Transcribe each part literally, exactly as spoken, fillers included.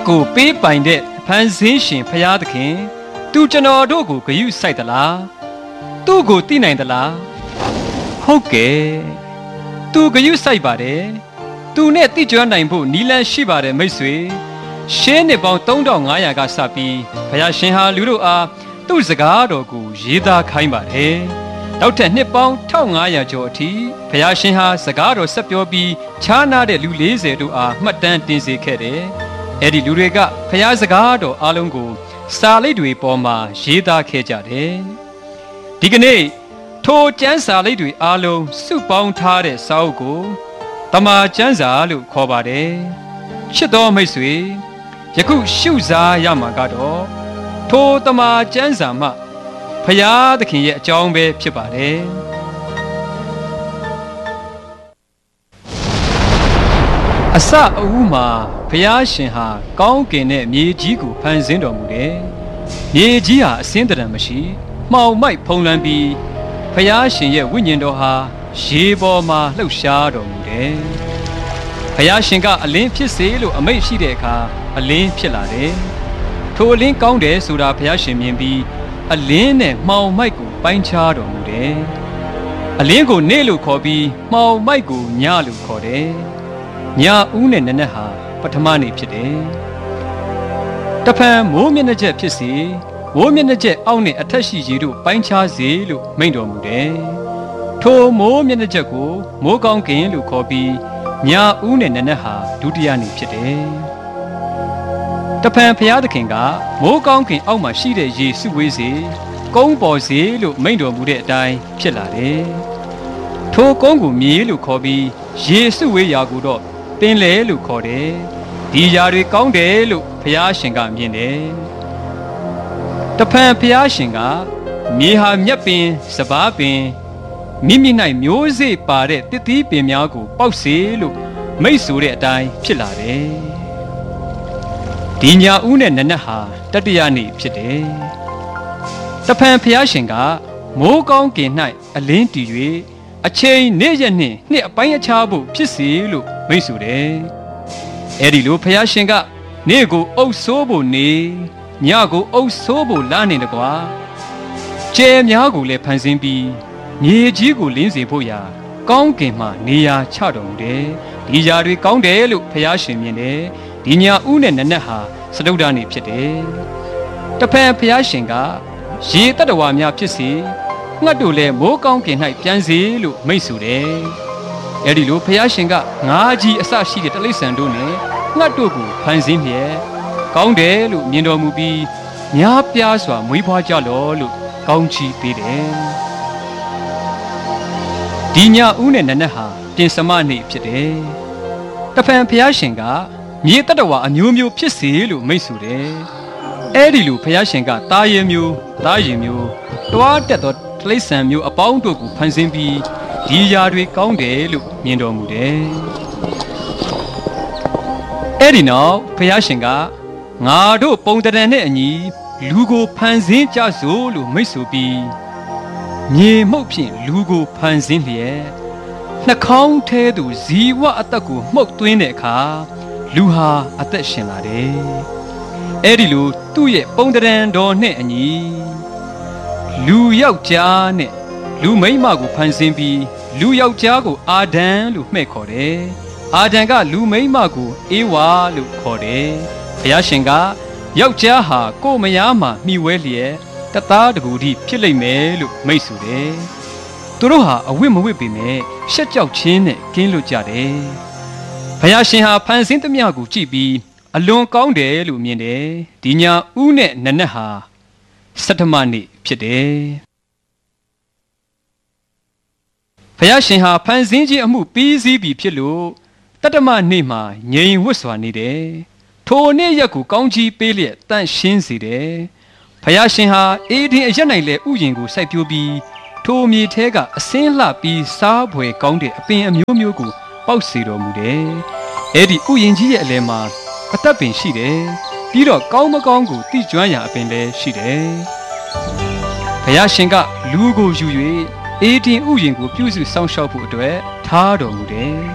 ကိုပေးပိုင်တဲ့ဖန်ဆင်းရှင်ဖရာသခင်သူကျွန်တော်တို့ကိုဂရုစိုက်သလားသူ့ကိုသိနိုင်သလားဟုတ်ကဲ့သူဂရုစိုက်ပါတယ်သူနဲ့သိကျွမ်းနိုင်ဖို့နီလန်းရှိပါတယ်မိတ်ဆွေရှင်းနှစ်ပေါင်းသုံးထောင်ငါးရာကစပြီးဘုရားရှင်ဟာလူတို့အားသူ့စကားတော်ကိုရေးသားခိုင်းပါတယ်နောက်ထပ်နှစ်ပေါင်းတစ်ထောင်ငါးရာကျော်အထိဘုရားရှင်ဟာစကားတော်ဆက်ပြောပြီးခြားနာတဲ့လူလေးဆယ်တို့အားမှတ်တမ်းတင်စေခဲ့တယ်အဲ့ဒီလူတွေကဘုရားစကားတော်အားလုံးကိုစာလိပ်တွေပေါ်မှာရေးသားခဲ့ကြတယ်ဒီကနေ့ထိုကျမ်းစာလိပ်တွေအားလုံးစုပေါင်းထားတဲ့စာအုပ်ကိုတမန်ကျမ်းစာလို့ခေါ်ပါတယ်ချစ်တော်မိတ်ဆွေယခုရှုစားရမှာကတော့ထိုတမန်ကျမ်းစာမှဖရာသခင်ရဲ့အကြောင်းပဲဖြစ်ပါတယ်အစအဦးမှာဖရာရှင်ဟာကောင်းကင်နဲ့မြေကြီးကိုဖန်ဆင်းတော်မူတယ်မြေကြီးဟာအစင်းတရံမရှိမှောင်မိုက်ဖုံးလွှမ်းပြီးဖရာရှင်ရဲ့ဝိညာဉ်တော်ဟာရေပေါ်မှာလှုပ်ရှားတော်မူတယ်ဖရာရှင်ကအလင်းဖြစ်စေလို့အမိန့်ရှိတဲ့အခါအလင်းဖြစ်လာတယ်ထိုအလင်းကောင်းတယ်ဆိုတာဖရာရှင်မြင်ပြီးအလင်းနဲ့မှောင်မိုက်ကိုပိုင်းခြားတော်မူတယ်အလင်းကိုနေ့လို့ခေါ်ပြီးမှောင်မိုက်ကိုညလို့ခေါ်တယ်ညဦးနဲ့နနက်ဟာပထမနေ့ဖြစ်တယ်တဖန်မိုးမျက်နှာချက်ဖြစ်စေမိုးမျက်နှာချက်အောက်နဲ့အထက်ရှိရေတို့ပိုင်းခြားစေလို့မိန့်တော်မူတယ်ထိုမိုးမျက်နှာချက်ကိုမိုးကောင်းကင်လို့ခေါ်ပြီးညဦးနဲ့နနက်ဟာဒုတိယနေ့ဖြစ်တယ်တဖန်ဘုရားသခင်ကမိုးကောင်းကင်အောက်မှာရှိတဲ့ရေစုဝေးစေကုန်းပေါ်စေလို့မိန့်တော်မူတဲ့အတိုင်းဖြစ်လာတယ်ထိုကုန်းကိုမြေလို့ခေါ်ပြီးရေစုဝေးရာကိုတော့ပင်လေလို့ခေါ်တယ်ဒီຢာတွေကောင်းတယ်လို့ဘုရားရှင်ကမြင်တယ်တဖန်ဘုရားရှင်ကမြေဟာမြက်ပင်စပါးပင်မိမိ၌မျိုးစေ့ပါတဲ့တစ်သီးပင်များကိုပေါက်စေလို့မိတ်ဆိုတဲ့အတိုင်းဖြစ်လာတယ်ဒီညဦးနဲ့နနက်ဟာတတိယနေ့ဖြစ်တယ်တဖန်ဘုရားရှင်ကမိုးကောင်းကင်၌အလင်းတည်၍အချိန်နေ့ရက်နှင့်နှစ်အပိုင်းအခြားဖို့ဖြစ်စေလို့မိတ်ဆိုတယ်အဲ့ဒီလိုဘုရားရှင်ကနေ့ကိုအုပ်ဆိုးဖို့နေညကိုအုပ်ဆိုးဖို့လနေတကွာကျဲများကိုလည်းဖန်ဆင်းပြီးမြေကြီးကိုလင်းစေဖို့ရာကောင်းကင်မှနေရာချတော်မူတယ်ဒီຢာတွေကောင်းတယ်လို့ဘုရားရှင်မြင်တယ်ဒီညဦးနဲ့နနက်ဟာစတုဒ္ဒနေ့ဖြစ်တယ်တဖန်ဘုရားရှင်ကရေတတ္တဝါများဖြစ်စေငှက်တို့လည်းမိုးကောင်းကင်၌ပြန်စေလို့မိတ်ဆိုတယ်အဲ့ဒီလိုဘုရားရှင်ကငါးကြီးအစရှိတဲ့တိရစ္ဆာန်တို့နဲ့ငှက်တို့ကိုဖန်ဆင်းလျက်ကောင်းတယ်လို့မြင်တော်မူပြီးများပြားစွာမွေးဖွားကြလောလို့ကောင်းချီးပေးတယ်ဒီညဦးနဲ့နနက်ဟာပြင်စမနေ့ဖြစ်တယ်တဖန်ဘုရားရှင်ကမြေတတ္တဝါအမျိုးမျိုးဖြစ်စေလို့မိတ်ဆိုတယ်အဲ့ဒီလိုဘုရားရှင်ကသားရဲမျိုးသားရင်မျိုးတွားတက်သောတိရစ္ဆာန်မျိုးအပေါင်းတို့ကိုဖန်ဆင်းပြီးဒီຢာတွေကောင်းတယ်လို့မြင်တော်မူတယ်အဲ့ဒီနောက်ဘုရားရှင်ကငါတို့ပုံတံနဲ့အညီလူကိုဖန်ဆင်းကြစို့လို့မိတ်ဆိုပြီးမြေမှုတ်ဖြင့်လူကိုဖန်ဆင်းလျက်နှာခေါင်းထဲသို့ဇီဝအသက်ကိုမှုတ်သွင်းတဲ့အခါလူဟာအသက်ရှင်လာတယ်အဲ့ဒီလိုသူ့ရဲ့ပုံတံတော်နဲ့အညီလူယောက်ျားနဲ့လူမိန်းမကိုဖန်ဆင်းပြီးလူယောက်ျားကိုအာဒံလို့မှဲ့ခေါ်တယ်အာဒံကလူမိန်းမကိုအေဝါလို့ခေါ်တယ်ဘုရားရှင်ကယောက်ျားဟာကိုယ်မယားမှာမှီဝဲလျက်တသားတကူတည်းဖြစ်လိမ့်မယ်လို့မိတ်ဆိုတယ်သူတို့ဟာအဝတ်မဝတ်ပေမဲ့ရှက်ကြောက်ခြင်းနဲ့ကင်းလွတ်ကြတယ်ဘုရားရှင်ဟာဖန်ဆင်းသမျှကိုကြည့်ပြီးအလွန်ကောင်းတယ်လို့မြင်တယ်ဒီညဦးနဲ့နနက်ဟာစတ္တမနေ့ဖြစ်တယ်ဘုရားရှင်ဟာဖန်ဆင်းခြင်းအမှုပြီးစီးပြီဖြစ်လို့တတ္တမနေ့မှာငြိမ်ဝတ်စွာနေတယ်ထိုနေ့ရက်ကိုကောင်းချီးပေးလျက်တန့်ရှင်းစေတယ်ဘုရားရှင်ဟာအေဒင်အရက်၌လည်းဥယျာဉ်ကိုစိုက်ပျိုးပြီးထိုမြေထဲကအစင်းလှပြီးစားဖွယ်ကောင်းတဲ့အပင်အမျိုးမျိုးကိုပေါက်စေတော်မူတယ်အဲ့ဒီဥယျာဉ်ကြီးရဲ့အလယ်မှာအသက်ပင်ရှိတယ်ပြီးတော့ကောင်းမကောင်းကိုသိကျွမ်းရာအပင်လည်းရှိတယ်ဘုရားရှင်ကလူကိုယူ၍အေဒင်ဥယျာဉ်ကိုပြုစုစောင့်ရှောက်ဖို့အတွက်ထားတော်မူတယ်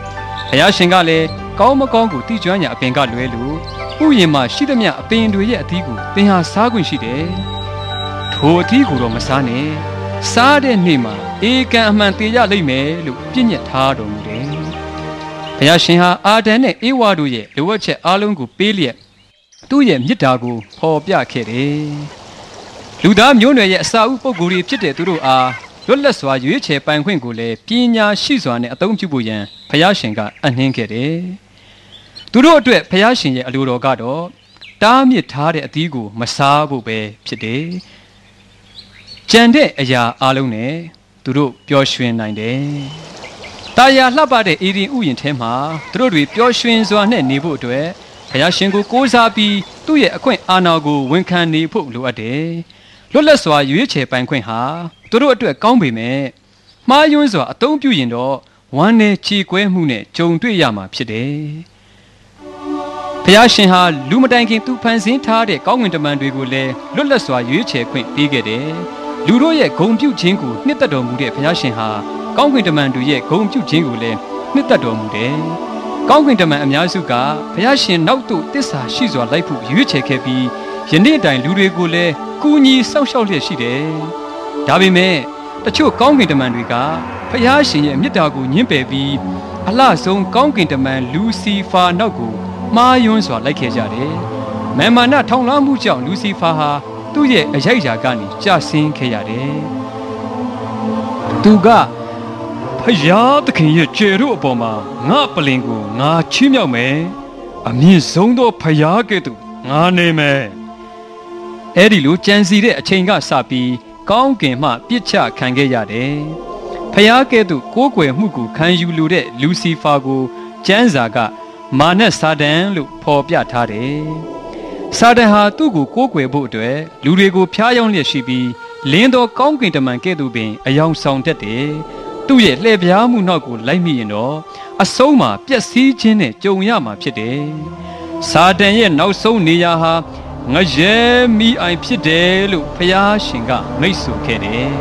ဘုရားရှင်ကလည်းကောင်းမကောင်းကိုတိကျွမ်းညာအပင်ကလွဲလို့ဥယျာဉ်မှာရှိသမျှအပင်တွေရဲ့အသီးကိုသင်ဟာစားခွင့်ရှိတယ်ထိုအသီးကိုတော့မစားနဲ့စားတဲ့နေ့မှာဧကန်အမှန်သေးရလိမ့်မယ်လို့ပြည့်ညတ်ထားတော်မူတယ်ဘုရားရှင်ဟာအာဒံနဲ့ဧဝါတို့ရဲ့လိုအပ်ချက်အားလုံးကိုပေးလျက်သူ့ရဲ့မေတ္တာကိုဖော်ပြခဲ့တယ်လူသားမျိုးနွယ်ရဲ့အစာဥပုဂ္ဂိုလ်တွေဖြစ်တဲ့သူတို့အားလွတ်လပ်စွာရွေးချယ်ပိုင်ခွင့်ကိုလည်းပညာရှိစွာနဲ့အသုံးပြုဖို့ရန်ဘုရားရှင်ကအနှင်းခဲ့တယ်သူတို့အတွက်ဘုရားရှင်ရဲ့အလိုတော်ကတော့တားမြစ်ထားတဲ့အသီးကိုမစားဖို့ပဲဖြစ်တယ်ကြံတဲ့အရာအလုံးနဲ့သူတို့ပျော်ရွှင်နိုင်တယ်တာယာလှပတဲ့အေဒင်ဥယျာဉ်ထဲမှာသူတို့တွေပျော်ရွှင်စွာနဲ့နေဖို့အတွက်ဘုရားရှင်ကိုကိုးစားပြီးသူ့ရဲ့အခွင့်အာဏာကိုဝန်ခံနေဖို့လိုအပ်တယ်လွတ်လပ်စွာရွေးချယ်ပိုင်ခွင့်ဟာသူတို့အတွက်ကောင်းပေမဲ့မှားယွင်းစွာအသုံးပြုရင်တော့ဝမ်းနဲ့ချီကွဲမှုနဲ့ကြုံတွေ့ရမှာဖြစ်တယ်ဘုရားရှင်ဟာလူမတိုင်ခင်သူဖန်ဆင်းထားတဲ့ကောင်းကင်တမန်တွေကိုလည်းလွတ်လပ်စွာရွေးချယ်ခွင့်ပေးခဲ့တယ်လူတို့ရဲ့ဂုဏ်ပြုခြင်းကိုနှစ်သက်တော်မူတဲ့ဘုရားရှင်ဟာကောင်းကင်တမန်တွေရဲ့ဂုဏ်ပြုခြင်းကိုလည်းနှစ်သက်တော်မူတယ်ကောင်းကင်တမန်အများစုကဘုရားရှင်နောက်သို့တစ္ဆာရှိစွာလိုက်ဖို့ရွေးချယ်ခဲ့ပြီးယနေ့တိုင်လူတွေကိုလည်းကူညီစောင့်ရှောက်လျက်ရှိတယ်ဒါပေမဲ့တချို့ကောင်းကင်တမန်တွေကဘုရားရှင်ရဲ့မေတ္တာကိုညှင်းပယ်ပြီးအလှဆုံးကောင်းကင်တမန်လူစီဖာနောက်ကိုမှားယွင်းစွာလိုက်ခဲ့ကြတယ်။မာမာနထောင်လွှမ်းမှုကြောင့်လူစီဖာဟာသူ့ရဲ့အရိုက်အရာကနေကြာဆင်းခဲ့ရတယ်။သူကဖယားသခင်ရဲ့ကျေတို့အပေါ်မှာငါပလင်ကိုငါချီးမြှောက်မယ်။အမြင့်ဆုံးသောဖယားကဲ့သို့ငါနေမယ်။အဲ့ဒီလိုကြံစီတဲ့အချိန်ကစပြီးကောင်းကင်မှပြစ်ချခံခဲ့ရတယ်။ဖယားကဲ့သို့ကိုးကွယ်မှုကိုခံယူလိုတဲ့လူစီဖာကိုကျမ်းစာကမာနစာတန်လို့ဖော်ပြထားတယ်။စာတန်ဟာသူ့ကိုကိုးကွယ်ဖို့အတွက်လူတွေကိုဖျားယောင်းလျက်ရှိပြီးလင်းသောကောင်းကင်တမန်ကဲ့သို့ပင်အယောင်ဆောင်တတ်တယ်။သူ့ရဲ့လှည့်ပြားမှုနောက်ကိုလိုက်မိရင်တော့အဆုံးမှာပျက်စီးခြင်းနဲ့ကြုံရမှာဖြစ်တယ်။စာတန်ရဲ့နောက်ဆုံးနေရာဟာငရဲမိအိုင်ဖြစ်တယ်လို့ဘုရားရှင်ကမိတ်ဆိုခဲ့တယ်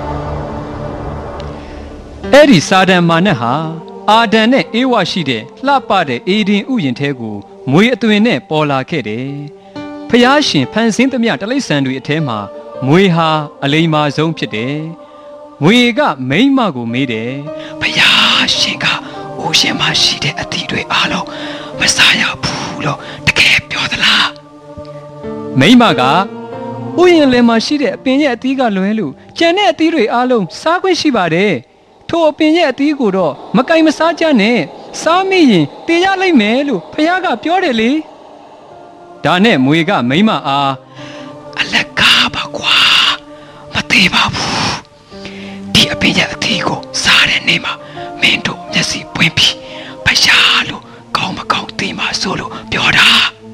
။အဲ့ဒီစာတန်မာနဟာအာဒံနဲ့အေဝါရှိတဲ့လှပတဲ့အေဒင်ဥယျာဉ်ထဲကိုမွေအသွင်နဲ့ပေါ်လာခဲ့တယ်။ဖျားရှင်ဖန်ဆင်းသမျှတိရစ္ဆာန်တွေအထဲမှာမွေဟာအလိမ္မာဆုံးဖြစ်တယ်။မွေကမိန်းမကိုမေးတယ်။ဖျားရှင်ကအိုးရှင်မရှိတဲ့အသီးတွေအားလုံးမစားရဘူးလို့တကယ်ပြောသလား။မိန်းမကဥယျာဉ်လယ်မှာရှိတဲ့အပင်ရဲ့အသီးကလွဲလို့ကျန်တဲ့အသီးတွေအားလုံးစားခွင့်ရှိပါတယ်။ထိုအပင်ရဲ့အသီးကိုတော့မကင်မစားကြနဲ့စားမိရင်တေရလိမ့်မယ်လို့ဖခင်ကပြောတယ်လေဒါနဲ့မွေကမိမအားအလကားပါကွာမသေးပါဘူးဒီအပင်ရဲ့အသီးကိုစားတဲ့နေ့မှာမင်းတို့မျက်စိပွင့်ပြီးဖခင်လို့ကောင်းမကောင်းသိမှဆိုလို့ပြောတာ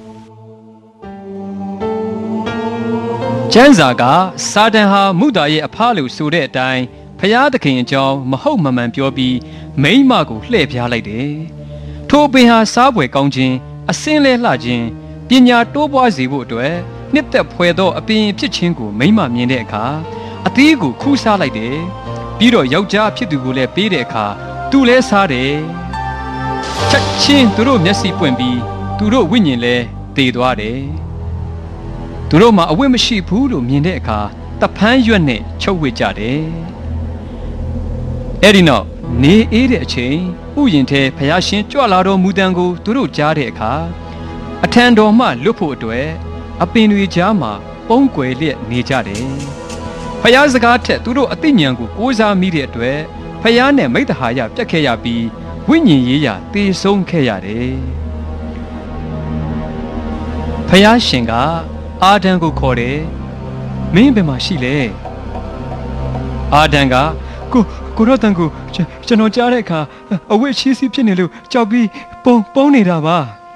ကျမ်းစာကစာတန်ဟာမုသာရဲ့အဖလို့ဆိုတဲ့အတိုင်းဖျားသခင်အကြောင်းမဟုတ်မမှန်ပြောပြီးမိန်းမကိုလှည့်ပြားလိုက်တယ်။ထိုပင်ဟာစားပွဲကောင်းခြင်းအစင်းလဲလှခြင်းပညာတိုးပွားစေဖို့အတွက်နှစ်သက်ဖွယ်သောအပင်ဖြစ်ခြင်းကိုမိန်းမမြင်တဲ့အခါအသီးကိုခူးစားလိုက်တယ်။ပြီးတော့ယောက်ျားဖြစ်သူကိုလည်းပေးတဲ့အခါသူလည်းစားတယ်။ချက်ချင်းသူတို့မျက်စိပွင့်ပြီးသူတို့ဝိညာဉ်လည်းတည်သွားတယ်။သူတို့မှာအဝတ်မရှိဘူးလို့မြင်တဲ့အခါတဖန်းရွက်နဲ့ချုပ်ဝစ်ကြတယ်။အဲ့ဒီနောက်နေအေးတဲ့အချိန်ဥယျာဉ်ထဲဖျားရှင်ကြွလာတော်မူတံကိုသူတို့ကြားတဲ့အခါအထံတော်မှလွတ်ဖို့အတွက်အပင်တွေကြားမှာပုန်းကွယ်လျက်နေကြတယ်။ဖျားစကားထက်သူတို့အသိဉာဏ်ကိုကိုးစားမိတဲ့အတွက်ဖျားနဲ့မိတ္တဟာယပြတ်ခဲ့ရပြီးဝိညာဉ်ရေးရာတည်ဆုံးခဲ့ရတယ်။ဖျားရှင်ကအာဒံကိုခေါ်တယ်။မင်းဘယ်မှာရှိလဲ။အာဒံကကိုကိုရတန်ကိုကျွန်တော်ကြားတဲ့အခါအဝတ်ချီးစီးဖြစ်နေလို့ကြောက်ပြီးပုံပုံနေတာပါ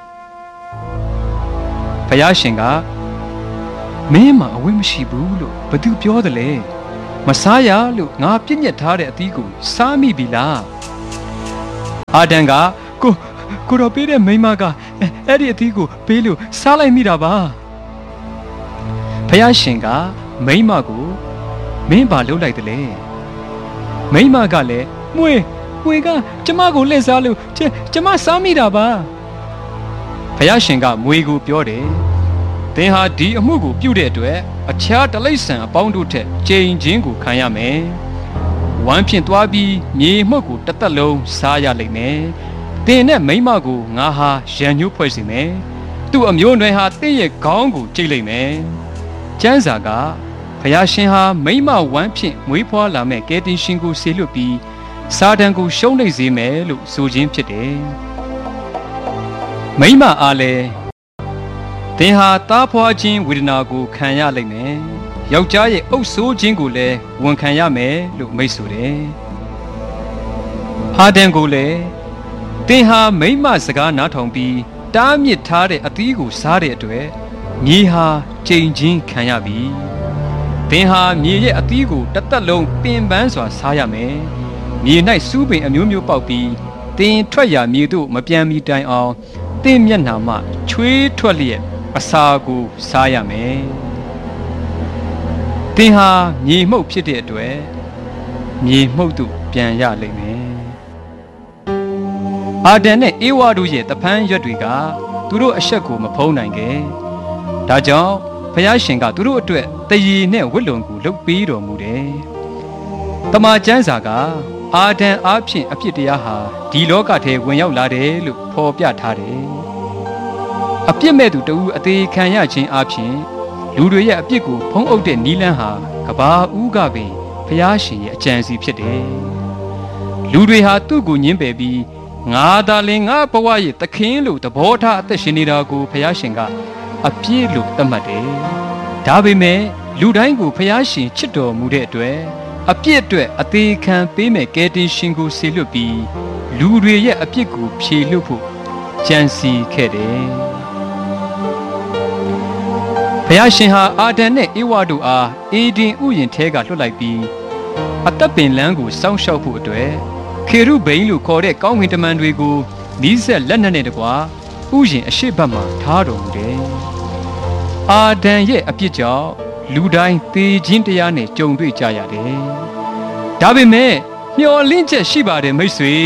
ဘုရားရှင်ကမင်းမှာအဝတ်မရှိဘူးလို့ဘသူပြောတယ်လဲမစားရလို့ငါပြည့်ညက်ထားတဲ့အသီးကိုစားမိပြီလားအာဒံကကိုကိုတော့ပေးတဲ့မိန်းမကအဲ့ဒီအသီးကိုပေးလို့စားလိုက်မိတာပါဘုရားရှင်ကမိန်းမကိုမင်းဘာလုပ်လိုက်တယ်လဲမိမကလည်းမွေမွေကကျမကိုလှည့်စားလို့ကျကျမစားမိတာပါဖယားရှင်ကမွေကိုပြောတယ်သင်ဟာဒီအမှုကိုပြုတဲ့အတွက်အခြားတလိษံအပေါင်းတို့ထက်ကြိမ်ချင်းကိုခံရမယ်ဝမ်းဖြင့်သွားပြီးမြေမှုတ်ကိုတသက်လုံးစားရလိမ့်မယ်သင်နဲ့မိမကိုငါဟာရန်ညှိုးဖွဲ့စီမယ်သူ့အမျိုးနွယ်ဟာသင်ရဲ့ခေါင်းကိုကြိတ်လိုက်မယ်ကျမ်းစာကဖယားရှင်ဟာမိမဝမ်းဖြင့်မွေးဖွားလာမဲ့ကယ်တင်ရှင်ကိုဆေလွတ်ပြီးစာတန်ကိုရှုံးနိမ့်စေမယ်လို့ဆိုခြင်းဖြစ်တယ်မိမအားလည်းသင်ဟာသားဖွားခြင်းဝေဒနာကိုခံရလိမ့်မယ်ယောက်ျားရဲ့အုပ်ဆိုးခြင်းကိုလည်းဝန်ခံရမယ်လို့မိတ်ဆိုတယ်အာဒံကိုလည်းသင်ဟာမိမစကားနားထောင်ပြီးတားမြစ်ထားတဲ့အသီးကိုစားတဲ့အတွက်မြေဟာကြိမ်ချင်းခံရပြီသင်ဟာမြေရဲ့အသီးကိုတသက်လုံးပင်ပန်းစွာစားရမယ်မြေ၌စူးပင်အမျိုးမျိုးပေါက်ပြီးသင်ထွက်ရာမြေသို့မပြန်မီတိုင်အောင်သင်မျက်နှာမှချွေးထွက်လျက်အစာကိုစားရမယ်သင်ဟာမြေမှုတ်ဖြစ်တဲ့အတွက်မြေမှုတ်သို့ပြန်ရလိမ့်မယ်အာဒံနဲ့အေဝါတို့ရဲ့တပန်းရွက်တွေကသူတို့အဆက်ကိုမဖုံးနိုင်ခဲ့ဒါကြောင့်ဘုရားရှင်ကသူတို့အတွက်တရေနဲ့ဝတ်လုံကိုလုပ်ပေးတော်မူတယ်တမန်ကျမ်းစာကအာဒံအားဖြင့်အဖြစ်တရားဟာဒီလောကထဲဝင်ရောက်လာတယ်လို့ဖော်ပြထားတယ်အပြစ်မဲ့သူတဦးအသေးခံရခြင်းအပြင်လူတွေရဲ့အပြစ်ကိုဖုံးအုပ်တဲ့နီလန်းဟာကဘာဦးကပင်ဘုရားရှင်ရဲ့အကြံစီဖြစ်တယ်လူတွေဟာသူ့ကိုညှင်းပယ်ပြီးငါသာလင်ငါဘဝရဲ့သခင်လို့သဘောထားအသက်ရှင်နေတာကိုဘုရားရှင်ကအပြည့်လို့သတ်မှတ်တယ်ဒါပေမဲ့လူတိုင်းကိုဘုရားရှင်ချစ်တော်မူတဲ့အတွက်အပြစ်အတွက်အသေးခံပေးမဲ့ကယ်တင်ရှင်ကိုဆေလွတ်ပြီးလူတွေရဲ့အပြစ်ကိုဖြေလွတ်ဖို့ကြံစီခဲ့တယ်ဘုရားရှင်ဟာအာဒံနဲ့ဧဝတို့အားအေဒင်ဥယျာဉ်ထဲကလွှတ်လိုက်ပြီးအသက်ပင်လန်းကိုစောင့်ရှောက်ဖို့အတွက်ခေရုဗိန်လို့ခေါ်တဲ့ကောင်းကင်တမန်တွေကိုနီးစက်လက်နက်နဲ့တကွာဥယျာဉ်အရှိတ်ဘက်မှာထားတော်မူတယ်။အာဒံရဲ့အပြစ်ကြောင့်လူတိုင်းသေခြင်းတရားနဲ့ကြုံတွေ့ကြရတယ်။ဒါပေမဲ့မျှော်လင့်ချက်ရှိပါတယ်မိတ်ဆွေ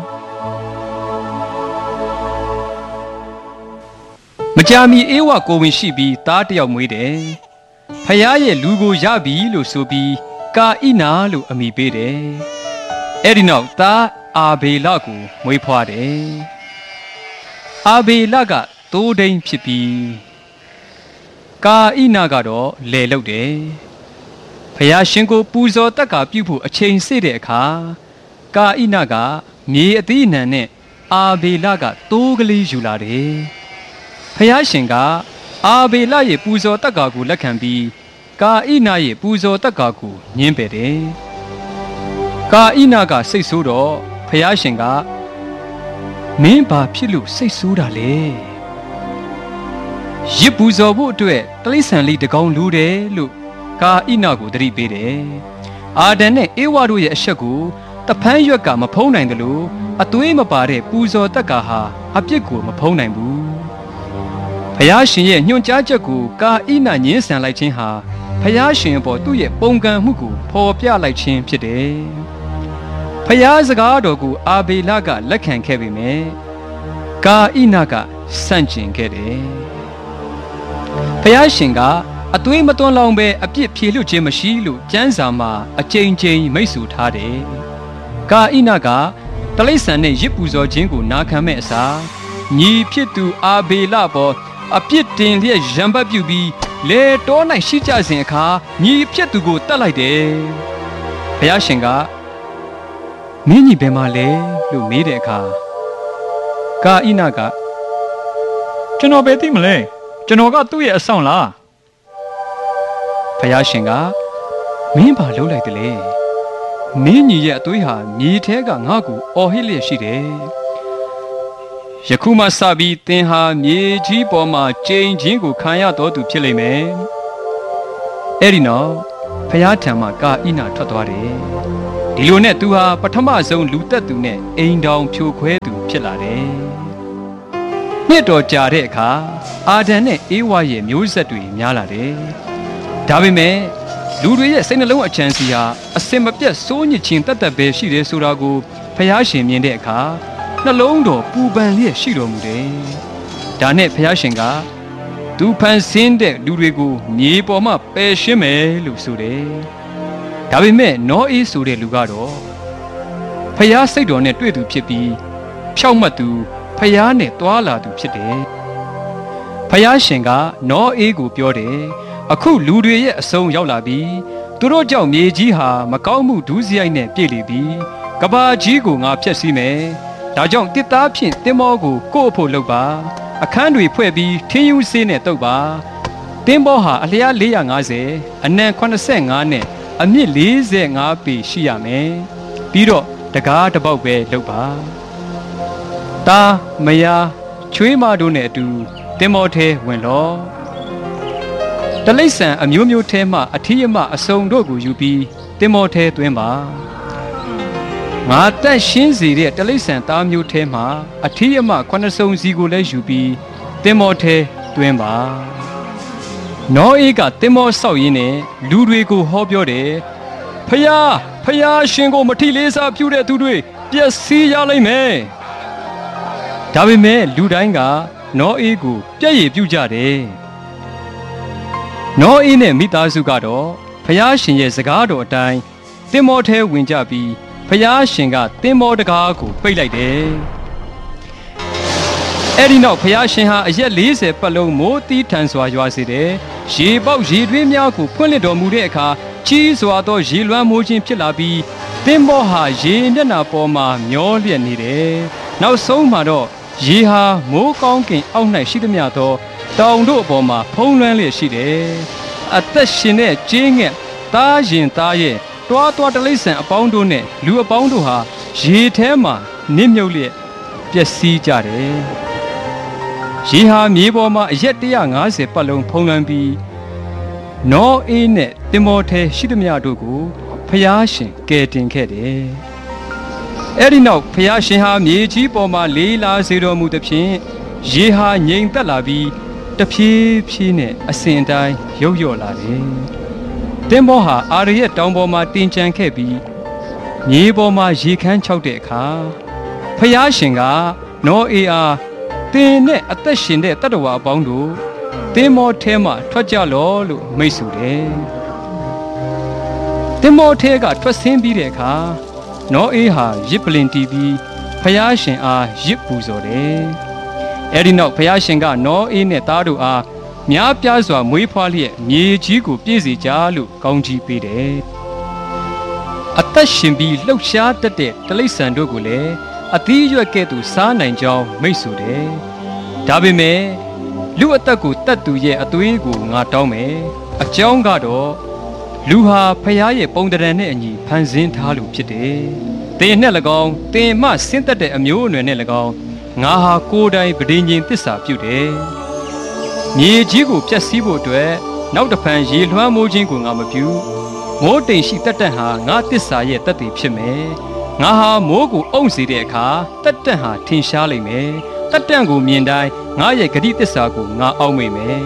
။မကြာမီအေဝကိုဝင်ရှိပြီးသားတယောက်မွေးတယ်။ဖခင်ရဲ့လူကိုရပြီလို့ဆိုပြီးကာဣနာလို့အမည်ပေးတယ်။အဲ့ဒီနောက်သားအာဘေလကိုမွေးဖွားတယ်။အာဘေလကသိုးဒိန်ဖြစ်ပြီးကာဣနာကတော့လယ်လုပ်တယ်။ဖခင်ရှင်ကိုပူဇော်တက်ကပြုဖို့အချိန်စေ့တဲ့အခါကာဣနာကမြေအသီးအနှံနဲ့အာဘေလကသိုးကလေးယူလာတယ်။ဖခင်ရှင်ကအာဘေလရဲ့ပူဇော်တက်ကာကိုလက်ခံပြီးကာဣနာရဲ့ပူဇော်တက်ကာကိုညှင်းပယ်တယ်။ကာဣနာကစိတ်ဆိုးတော့ဖခင်ရှင်ကမင်းဘာဖြစ်လို့စိတ်ဆိုးတာလဲ။ရစ်ပူဇော်ဖို့အတွက်တလိษံလေးတကောင်လိုတယ်လို့ကာဣနာကိုသတိပေးတယ်။အာဒံနဲ့ဧဝတို့ရဲ့အဆက်ကိုတဖန်းရွက်ကမဖုံးနိုင်တယ်လို့အသွေးမပါတဲ့ပူဇော်တက်ကာဟာအပြစ်ကိုမဖုံးနိုင်ဘူး။ဖခင်ရှင်ရဲ့ညွှန်ကြားချက်ကိုကာဣနာညှင်းဆန်လိုက်ခြင်းဟာဖျားရှင်အပေါ်သူ့ရဲ့ပုံကံမှုကိုဖော်ပြလိုက်ခြင်းဖြစ်တယ်။ဖျားစကားတော်ကိုအာဘေလကလက်ခံခဲ့ပေမဲ့ကာဣနာကဆန့်ကျင်ခဲ့တယ်။ဖျားရှင်ကအသွေးမသွန်းလောင်ပဲအပြစ်ဖြေလွတ်ခြင်းမရှိလို့ကျမ်းစာမှာအကြိမ်ကြိမ်မိတ်ဆွေထားတယ်။ကာဣနာကတလိษံနဲ့ရစ်ပူဇော်ခြင်းကိုနာခံမဲ့အစားညီဖြစ်သူအာဘေလပေါ်အပြစ်တင်လျက်ရံပတ်ပြုပြီးလေတော၌ရှိကြစဉ်အခါညီဖြစ်သူကိုတတ်လိုက်တယ်။ဘုရားရှင်ကမင်းညီဘယ်မှာလဲလို့မေးတဲ့အခါကာဣနာကကျွန်တော်ပဲသိမလဲကျွန်တော်ကသူ့ရဲ့အဆောင်လားဘုရားရှင်ကမင်းဘာလုပ်လိုက်တယ်လဲမင်းညီရဲ့အသွေးဟာမြေထဲကငါ့ကိုအော်ဟစ်လျက်ရှိတယ်ယခုမှစပြီးသင်ဟာမြေကြီးပေါ်မှာကျိန်ချင်းကိုခံရတော်သူဖြစ်လိမ့်မယ်။အဲ့ဒီနောက်ဖျားထံမှကာဣနာထွက်သွားတယ်။ဒီလိုနဲ့သူဟာပထမဆုံးလူသက်သူနဲ့အိမ်တောင်ဖြိုခွဲသူဖြစ်လာတယ်။နှစ်တော်ကြာတဲ့အခါအာဒံနဲ့ဧဝရဲ့မျိုးဆက်တွေများလာတယ်။ဒါပေမဲ့လူတွေရဲ့စိတ်နှလုံးအချမ်းစီဟာအစင်မပြတ်စိုးညစ်ခြင်းတတ်တတ်ပဲရှိတယ်ဆိုတာကိုဖယားရှင်မြင်တဲ့အခါနှလုံးတော်ပူပန်လျက်ရှိတော်မူတယ်။ဒါနဲ့ဖယားရှင်ကသူဖန်ဆင်းတဲ့လူတွေကိုမြေပေါ်မှာပယ်ရှင်းမယ်လို့ဆိုတယ်။ဒါပေမဲ့နောအေးဆိုတဲ့လူကတော့ဖယားစိတ်တော်နဲ့တွေ့သူဖြစ်ပြီးဖြောက်မှတ်သူဖယားနဲ့တွာလာသူဖြစ်တယ်။ဖယားရှင်ကနောအေးကိုပြောတယ်အခုလူတွေရဲ့အဆုံးရောက်လာပြီသူတို့ကြောင့်မြေကြီးဟာမကောင်းမှုဒုစရိုက်နဲ့ပြည့်လေပြီကဘာကြီးကိုငါဖျက်ဆီးမယ်ဒါကြောင့်တစ်သားဖြင့်တင်းမောကိုကို့အဖို့လုပ်ပါအခန်းတွေဖွဲ့ပြီးထင်းယူဆေးနဲ့တုပ်ပါတင်းမောဟာအလျား၄၅၀အနံ၈၅နဲ့အမြင့်၄၅ပေရှိရမယ်ပြီးတော့တကားတစ်ပေါက်ပဲလုပ်ပါတာမယားချွေးမတို့နဲ့အတူတင်းမောထဲဝင်လောတလိษံအမျိုးမျိုးထဲမှအထီးအမအစုံတို့ကိုယူပြီးတင်းမောထဲသွင်းပါငါတက်ရှင်းစေတဲ့တလိษံသားမျိုးထဲမှအထီးအမခုနှစ်စုံစီကိုလည်းယူပြီးတင်းမောထဲသွင်းပါနောအေးကတင်းမောဆောက်ရင်းနဲ့လူတွေကိုဟောပြောတယ်ဖယားဖယားရှင်ကိုမထီလေးစားပြုတဲ့သူတွေပျက်စီးရလိမ့်မယ်ဒါပေမဲ့လူတိုင်းကနောအေးကိုပြည့်ရည်ပြုကြတယ်နောအေးနဲ့မိသားစုကတော့ဖယားရှင်ရဲ့စကားတော်အတိုင်းတင်းမောထဲဝင်ကြပြီးဖယားရှင်ကတင်းမောတကားကိုပိတ်လိုက်တယ်အဲ့ဒီနောက်ဖယားရှင်ဟာအရက်၄၀ပတ်လုံးမိုးတီးထန်စွာရွာစေတယ်ရေပေါက်ရေတွင်းများကိုဖွင့်လှစ်တော်မူတဲ့အခါကြီးစွာသောရေလွှမ်းမိုးခြင်းဖြစ်လာပြီးတင်းမောဟာရေမျက်နှာပေါ်မှာမျောလျက်နေတယ်နောက်ဆုံးမှာတော့ရေဟာမိုးကောင်းကင်အောက်၌ရှိသမျှသောတောင်တို့အပေါ်မှာဖုံးလွှမ်းလျက်ရှိတယ်အသက်ရှင်တဲ့ကျေးငှက်သားရင်သားရဲ့တွားတွားတလိษံအပေါင်းတို့နဲ့လူအပေါင်းတို့ဟာရေထဲမှာနစ်မြုပ်လျက်ပျက်စီးကြတယ်ရေဟာမြေပေါ်မှာအရက်၁၅၀ပတ်လုံးဖုံးလွှမ်းပြီးနောအေးနဲ့တင်မောထဲရှိသမျှတို့ကိုဖျားရှင်ကယ်တင်ခဲ့တယ်အဲ့ဒီနောက်ဖျားရှင်ဟာမြေကြီးပေါ်မှာလေးလာစေတော်မူသဖြင့်ရေဟာငြိမ်သက်လာပြီးတဖြည်းဖြည်းနဲ့အစဉ်တိုင်းရုပ်လျော့လာတယ်တင်းမောဟာအာရရဲ့တောင်ပေါ်မှာတင်ကြံခဲ့ပြီးမြေပေါ်မှာရေခမ်းချောက်တဲ့အခါဖျားရှင်ကနောအေးအားတင်းနဲ့အသက်ရှင်တဲ့တတ္တဝါအပေါင်းတို့တင်းမောထဲမှာထွက်ကြလောလို့မိတ်ဆိုတယ်တင်းမောထဲကထွက်ဆင်းပြီးတဲ့အခါနောအေးဟာရစ်ပလင်တီးပြီးဖျားရှင်အားရစ်ပူဇော်တယ်အဲ့ဒီနောက်ဖျားရှင်ကနောအေးနဲ့သားတို့အားများပြားစွာမွေးဖွားလျက်မြေကြီးကိုပြည့်စေကြလို့ကောင်းကြီးပေးတယ်အသက်ရှင်ပြီးလှုပ်ရှားတတ်တဲ့တလိษံတို့ကိုလည်းအသီးရွက်ကဲ့သို့စားနိုင်ကြောင်းမိတ်ဆိုတယ်ဒါပေမဲ့လူအသက်ကိုတတ်သူရဲ့အသွေးကိုငါတောင်းမယ်အကြောင်းကတော့လူဟာဖျားရဲ့ပုံတရံနဲ့အညီဖန်ဆင်းထားလို့ဖြစ်တယ်တင်နဲ့၎င်းတင်မှဆင်းသက်တဲ့အမျိုးအနွယ်နဲ့၎င်းငါဟာကိုယ်တိုင်ဗဒိညင်သစ္စာပြုတယ်မြေကြီးကိုဖျက်ဆီးဖို့အတွက်နောက်တစ်ဖန်ရေလွှမ်းမိုးခြင်းကိုငါမပြုမိုးတိမ်ရှိတတ်တတ်ဟာငါသစ္စာရဲ့တတ်တည်ဖြစ်မယ်ငါဟာမိုးကိုအုံစေတဲ့အခါတတ်တတ်ဟာထင်ရှားလိမ့်မယ်တတ်တတ်ကိုမြင်တိုင်းငါရဲ့ဂတိသစ္စာကိုငါအောက်မေ့မယ်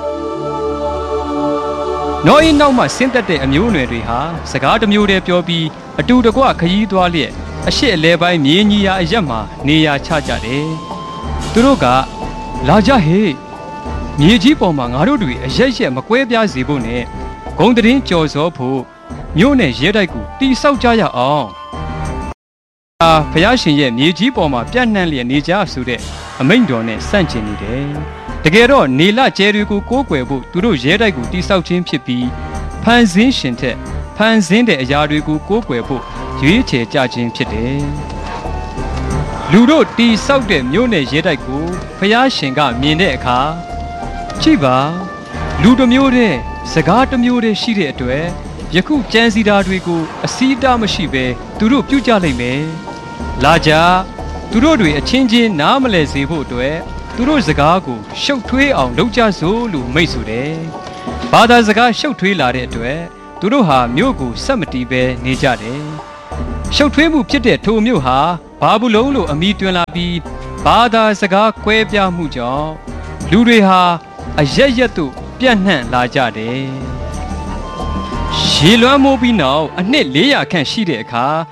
နောအေးနောက်မှဆင်းသက်တဲ့အမျိုးအနွယ်တွေဟာစကားတစ်မျိုးတည်းပြောပြီးအတူတကွခရီးသွားလျက်အရှိအလဲပိုင်းမြေကြီးရာအရက်မှာနေရာချကြတယ်သူတို့ကလာကြဟေ့မြေကြီးပေါ်မှာငါတို့တွေအရက်ရက်မကွဲပြားစေဖို့နဲ့ဂုံတရင်ကြော်စောဖို့မြို့နယ်ရဲတိုက်ကိုတီဆောက်ကြရအောင်အာဖျားရှင်ရဲ့မြေကြီးပေါ်မှာပြန့်နှံ့လျက်နေကြဆိုတဲ့အမိန့်တော်နဲ့ဆန့်ကျင်နေတယ်တကယ်တော့နေလကျဲတွေကိုကိုးကွယ်ဖို့သူတို့ရဲတိုက်ကိုတီဆောက်ခြင်းဖြစ်ပြီးဖန်ဆင်းရှင်ထက်ဖန်ဆင်းတဲ့အရာတွေကိုကိုးကွယ်ဖို့ရွေးချယ်ကြခြင်းဖြစ်တယ်လူတို့တီဆောက်တဲ့မြို့နယ်ရဲတိုက်ကိုဖျားရှင်ကမြင်တဲ့အခါကြည့်ပါလူတစ်မျိုးတည်းစကားတစ်မျိုးတည်းရှိတဲ့အတွက်ယခုကြံစီတာတွေကိုအစည်းအတားမရှိပဲသူတို့ပြုကြလိမ့်မယ်လာကြသူတို့တွေအချင်းချင်းနားမလည်စေဖို့အတွက်သူတို့စကားကိုရှုပ်ထွေးအောင်လုပ်ကြစို့လို့မိတ်ဆိုတယ်ဘာသာစကားရှုပ်ထွေးလာတဲ့အတွက်သူတို့ဟာမြို့ကိုဆက်မတီးပဲနေကြတယ်ရှုပ်ထွေးမှုဖြစ်တဲ့ထိုမြို့ဟာဘာဘူးလုံလို့အမိတွင်လာပြီးဘာသာစကားကွဲပြားမှုကြောင့်လူတွေဟာအရက်ရက်တို့ပြန့်နှံ့လာကြတယ်ရေလွှမ်းမိုးပြီးနောက်အနှစ်၄၀၀ခန့်ရှိတဲ့အခါ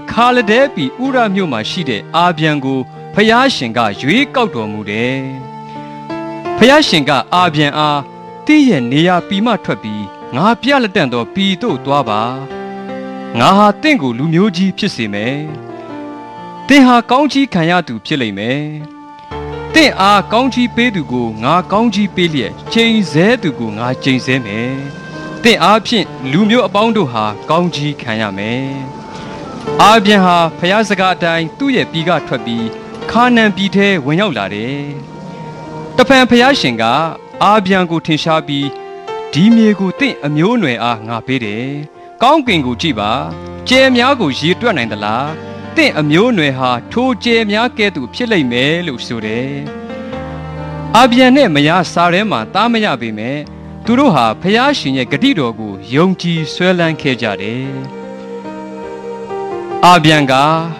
ခါလဒဲပီဥရမြို့မှာရှိတဲ့အာဗျံကိုဖျားရှင်ကရွေးကောက်တော်မူတယ်ဖျားရှင်ကအာဗျံအားတင့်ရဲ့နေရာပီမှထွက်ပြီးငါပြလက်တန့်သောပီတို့သွားပါငါဟာတင့်ကိုလူမျိုးကြီးဖြစ်စေမယ်တင်ဟာကောင်းကြီးခံရသူဖြစ်လိမ့်မယ်တင့်အားကောင်းကြီးပေးသူကိုငါကောင်းကြီးပေးလျက်ချိန်ဆသူကိုငါချိန်ဆမယ်တင့်အားဖြင့်လူမျိုးအပေါင်းတို့ဟာကောင်းကြီးခံရမယ်အာဗျံဟာဖျားစကားအတိုင်းသူ့ရဲ့ပြည်ကထွက်ပြီးခါနန်ပြည်ထဲဝင်ရောက်လာတယ်တဖန်ဖျားရှင်ကအာဗျံကိုထင်ရှားပြီးဒီမြေကိုတင့်အမျိုးအနွယ်အားငါပေးတယ်ကောင်းကင်ကိုကြည့်ပါကျဲများကိုရေတွက်နိုင်သလားတင့်အမျိုးအနွယ်ဟာထိုကျဲများကဲ့သို့ဖြစ်လိမ့်မယ်လို့ဆိုတယ်အာဗျံနဲ့မယားစာထဲမှာတားမရပေမဲ့သူတို့ဟာဖျားရှင်ရဲ့ဂတိတော်ကိုယုံကြည်ဆွဲလန်းခဲ့ကြတယ်အာဗျံက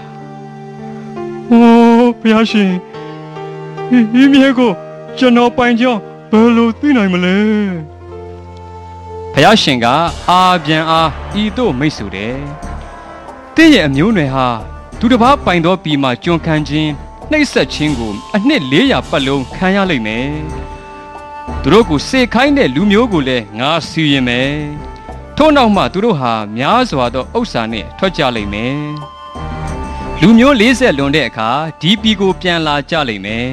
အိုးဖျားရှင်ဒီမြေကိုကျွန်တော်ပိုင်ကြောင်းဘယ်လိုသိနိုင်မလဲဖျားရှင်ကအာဗျံအားဤသို့မိတ်ဆိုတယ်တင့်ရဲ့အမျိုးနွယ်ဟာသူတစ်ပါးပိုင်သောပြည်မှာကျွန်ခံခြင်းနှိပ်စက်ခြင်းကိုအနှစ်လေးရာပတ်လုံးခံရလိမ့်မယ်သူတို့ကိုစေခိုင်းတဲ့လူမျိုးကိုလည်းငါစီရင်မယ်ထို့နောက်မှသူတို့ဟာများစွာသောဥစ္စာနဲ့ထွက်ကြလိမ့်မယ်လူမျိုး၄၀လွန်တဲ့အခါဒီပြည်ကိုပြန်လာကြလိမ့်မယ်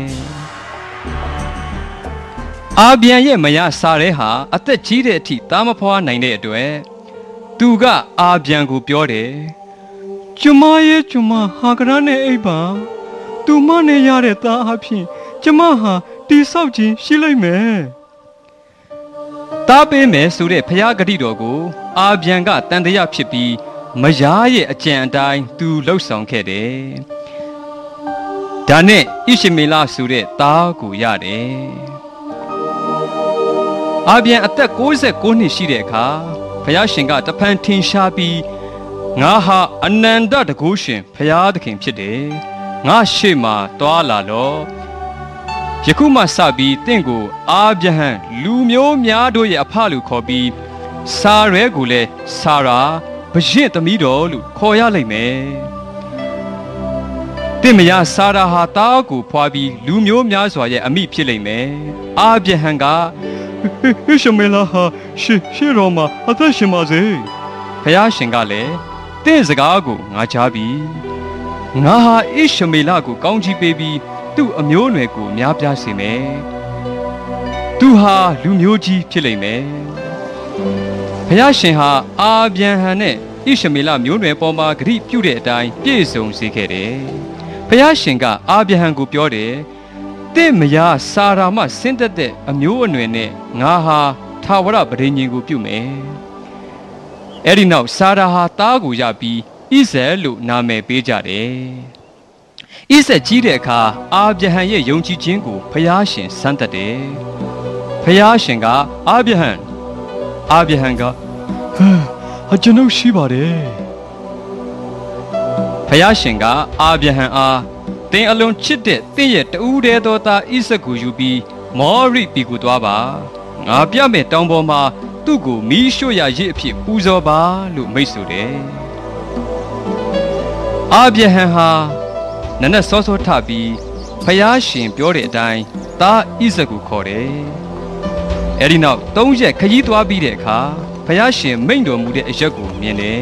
အာဗျံရဲ့မယားစာရဲဟာအသက်ကြီးတဲ့အထိသားမဖွားနိုင်တဲ့အတွက်သူကအာဗျံကိုပြောတယ်ကျမရဲ့ကျမဟာကရနဲ့အိပ်ပါသူမနဲ့ရတဲ့သားအဖြစ်ကျမဟာတိဆောက်ခြင်းရှိလိမ့်မယ်တားပေးမယ်ဆိုတဲ့ဖျားဂတိတော်ကိုအာဗျံကတန်တရားဖြစ်ပြီးမယားရဲ့အကြံအတိုင်းသူလှုပ်ဆောင်ခဲ့တယ်ဒါနဲ့ဣရှမေလဆိုတဲ့သားကိုရတယ်အာဗျံအသက်၉၉နှစ်ရှိတဲ့အခါဘုရားရှင်ကတဖန်ထင်ရှားပြီးငါဟာအနန္တတကုရှင်ဘုရားသခင်ဖြစ်တယ်ငါရှေ့မှာတွာလာလောယခုမှစပြီးတင့်ကိုအာဗျဟံလူမျိုးများတို့ရဲ့အဖလို့ခေါ်ပြီးစာရဲကိုလည်းစာရာဘရင့်သမီးတော်လို့ခေါ်ရလိမ့်မယ်တင့်မယားစာရာဟာတားကိုဖွာပြီးလူမျိုးများစွာရဲ့အမိဖြစ်လိမ့်မယ်အာဗျဟံကဣရှမေလဟာရှေရှေတော်မှာအသက်ရှင်ပါစေဘုရားရှင်ကလည်းတင့်စကားကိုငါကြားပြီငါဟာဣရှမေလကိုကောင်းချီးပေးပြီးသူ့အမျိုးအနွယ်ကိုများပြားစေမယ်သူဟာလူမျိုးကြီးဖြစ်လိမ့်မယ်ဘုရားရှင်ဟာအာဗျံဟံနဲ့ဣရှမေလမျိုးနွယ်ပေါ်မှာဂရိပြုတဲ့အတိုင်းပြည့်စုံစေခဲ့တယ်ဘုရားရှင်ကအာဗျံဟံကိုပြောတယ်တင့်မယားစာရာမဆင်းသက်တဲ့အမျိုးအနွယ်နဲ့ငါဟာထာဝရပဋိညာဉ်ကိုပြုမယ်အဲ့ဒီနောက်စာရာဟာသားကိုရပြီးဣဇက်လို့နာမည်ပေးကြတယ်ဣဇက်ကြီးတဲ့အခါအာဗျဟံရဲ့ယုံကြည်ခြင်းကိုဘုရားရှင်စမ်းသပ်တယ်ဘုရားရှင်ကအာဗျဟံအာဗျဟံကဟာကျွန်ုပ်ရှိပါတယ်ဘုရားရှင်ကအာဗျဟံအားတင်အလွန်ချစ်တဲ့တင့်ရဲ့တူးတဲ့သောသားဣဇက်ကိုယူပြီးမောရိပြည်ကိုသွားပါငါပြမဲ့တောင်ပေါ်မှာသူ့ကိုမီးရှို့ရရစ်အဖြစ်ပူဇော်ပါလို့မိတ်ဆိုတယ်အာဗျဟံဟာနနက်စောစောထပြီးဖျားရှင်ပြောတဲ့အတိုင်းသားဣဇက်ကိုခေါ်တယ်အဲဒီနောက်သုံးရက်ခရီးသွားပြီးတဲ့အခါဖျားရှင်မိန့်တော်မူတဲ့အရက်ကိုမြင်တယ်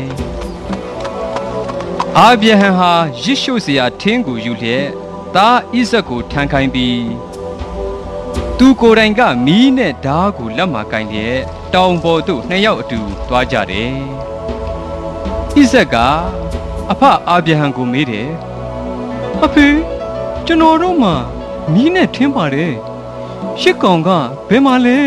အာဗျဟံဟာရစ်ရှို့เสียထင်းကိုယူလျက်သားဣဇက်ကိုထမ်းခိုင်းပြီးသူကိုယ်တိုင်ကမီးနဲ့ဓားကိုလက်မှာကင်လျက်တောင်ပေါ်သို့နှစ်ယောက်အတူသွားကြတယ်ဣဇက်ကအဖအာဗျဟံကိုမေးတယ်အဖေကျွန်တော်တို့မှာမီးနဲ့ထင်းပါတယ်ရှစ်ကောင်ကဘယ်မှာလဲ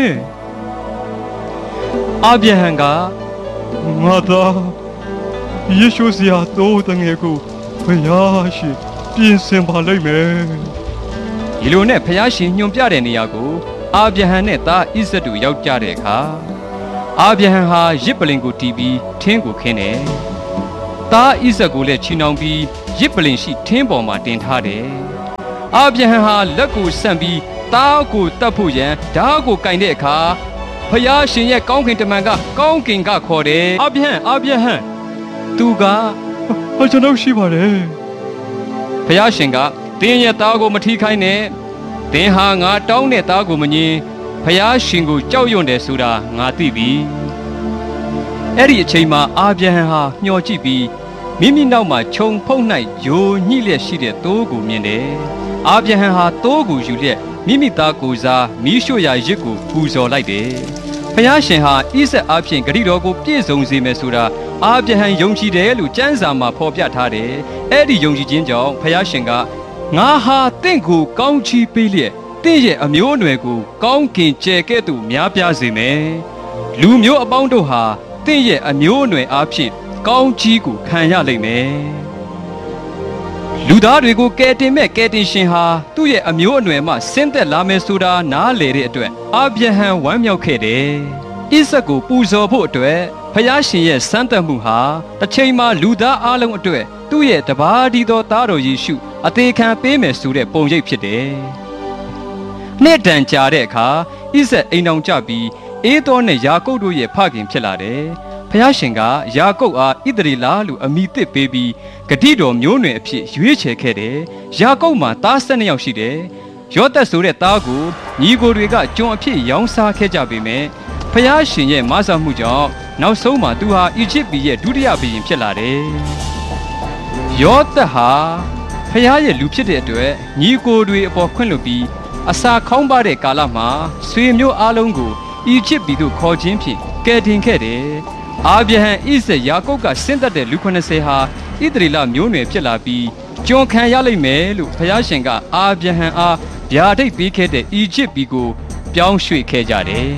အာဗျဟံကငါသားယေရှုဆရာတော်တငယ်ကိုဘုရားရှင်ပြင်ဆင်ပါလိမ့်မယ်ဒီလိုနဲ့ဘုရားရှင်ညွှန်ပြတဲ့နေရာကိုအာဗျဟံနဲ့သားဣဇက်တို့ရောက်ကြတဲ့အခါအာဗျဟံဟာရစ်ပလင်ကိုတီးပြီးထင်းကိုခင်းတယ်သားဣဇက်ကိုလည်းချီနှောင်ပြီးရစ်ပလင်ရှိထင်းပေါ်မှာတင်ထားတယ်အာဗျဟံဟာလက်ကိုဆန့်ပြီးသားကိုတတ်ဖို့ရန်ဓားကိုကင်တဲ့အခါဘုရားရှင်ရဲ့ကောင်းကင်တမန်ကကောင်းကင်ကခေါ်တယ်အာဗျဟံအာဗျဟံသူကဟာကျွန်တော်ရှိပါတယ်ဖယားရှင်ကတင်းရဲ့သားကိုမထီခိုင်းနဲ့တင်းဟာငါတောင်းတဲ့သားကိုမငင်းဖယားရှင်ကိုကြောက်ရွံ့တယ်ဆိုတာငါသိပြီအဲ့ဒီအချိန်မှာအာဗြဟံဟာမျှော်ကြည့်ပြီးမိမိနောက်မှာခြုံဖုံး၌ယိုညှိလျက်ရှိတဲ့သိုးကိုမြင်တယ်အာဗြဟံဟာသိုးကိုယူလျက်မိမိသားကိုစားမီးရှို့ရာရစ်ကိုပူဇော်လိုက်တယ်ဖယားရှင်ဟာဣဇက်အဖျင်ဂတိတော်ကိုပြည့်စုံစေမယ်ဆိုတာအာဗြဟံယုံကြည်တယ်လို့ကျမ်းစာမှာဖော်ပြထားတယ်အဲ့ဒီယုံကြည်ခြင်းကြောင့်ဖယားရှင်ကငါဟာတင့်ကိုကောင်းချီးပေးလျက်တင့်ရဲ့အမျိုးအနွယ်ကိုကောင်းကင်ကျယ်ကဲ့သို့များပြားစေမယ်လူမျိုးအပေါင်းတို့ဟာတင့်ရဲ့အမျိုးအနွယ်အားဖြင့်ကောင်းချီးကိုခံရလိမ့်မယ်လူသားတွေကိုကယ်တင်မဲ့ကယ်တင်ရှင်ဟာသူ့ရဲ့အမျိုးအနွယ်မှဆင်းသက်လာမယ်ဆိုတာနားလေတဲ့အတွက်အာဗြဟံဝမ်းမြောက်ခဲ့တယ်ဣဇက်ကိုပူဇော်ဖို့အတွက်ဖယားရှင်ရဲ့စမ်းသပ်မှုဟာတစ်ချိန်မှာလူသားအလုံးအတွက်သူ့ရဲ့တပါးဒီသောသားတော်ယေရှုအသေးခံပေးမယ်ဆိုတဲ့ပုံရိပ်ဖြစ်တယ်နှစ်တန်ကြာတဲ့အခါဣဇက်အိမ်တော်ကြပြီးအေးသောနဲ့ယာကုပ်တို့ရဲ့ဖခင်ဖြစ်လာတယ်ဖယားရှင်ကယာကုပ်အားဣသရေလလို့အမည်သစ်ပေးပြီးဂတိတော်မျိုးနွယ်အဖြစ်ရွေးချယ်ခဲ့တယ်ယာကုပ်မှာသား၁၂ယောက်ရှိတယ်ယောသက်ဆိုတဲ့သားကိုညီကိုတွေကကျွန်အဖြစ်ရောင်းစားခဲ့ကြပေမဲ့ဖယားရှင်ရဲ့မဆာမှုကြောင့်နောက်ဆုံးမှာသူဟာအီဂျစ်ပြည်ရဲ့ဒုတိယဘုရင်ဖြစ်လာတယ်ယောသက်ဟာဖယားရဲ့လူဖြစ်တဲ့အတွက်ညီကိုတွေအပေါ်ခွင့်လွှတ်ပြီးအစာခေါင်းပါတဲ့ကာလမှာဆွေမျိုးအားလုံးကိုအီဂျစ်ပြည်သို့ခေါ်ခြင်းဖြင့်ကယ်တင်ခဲ့တယ်အာဗြဟံဣဇက်ယာကုပ်ကဆင်းသက်တဲ့လူခုနှစ်ဆယ်ဟာဣသရေလမျိုးနွယ်ဖြစ်လာပြီးကျွန်ခံရလိမ့်မယ်လို့ဘုရားရှင်ကအာဗြဟံအားဗျာဒိတ်ပေးခဲ့တဲ့အီဂျစ်ပြည်ကိုပြောင်းရွှေ့ခဲ့ကြတယ်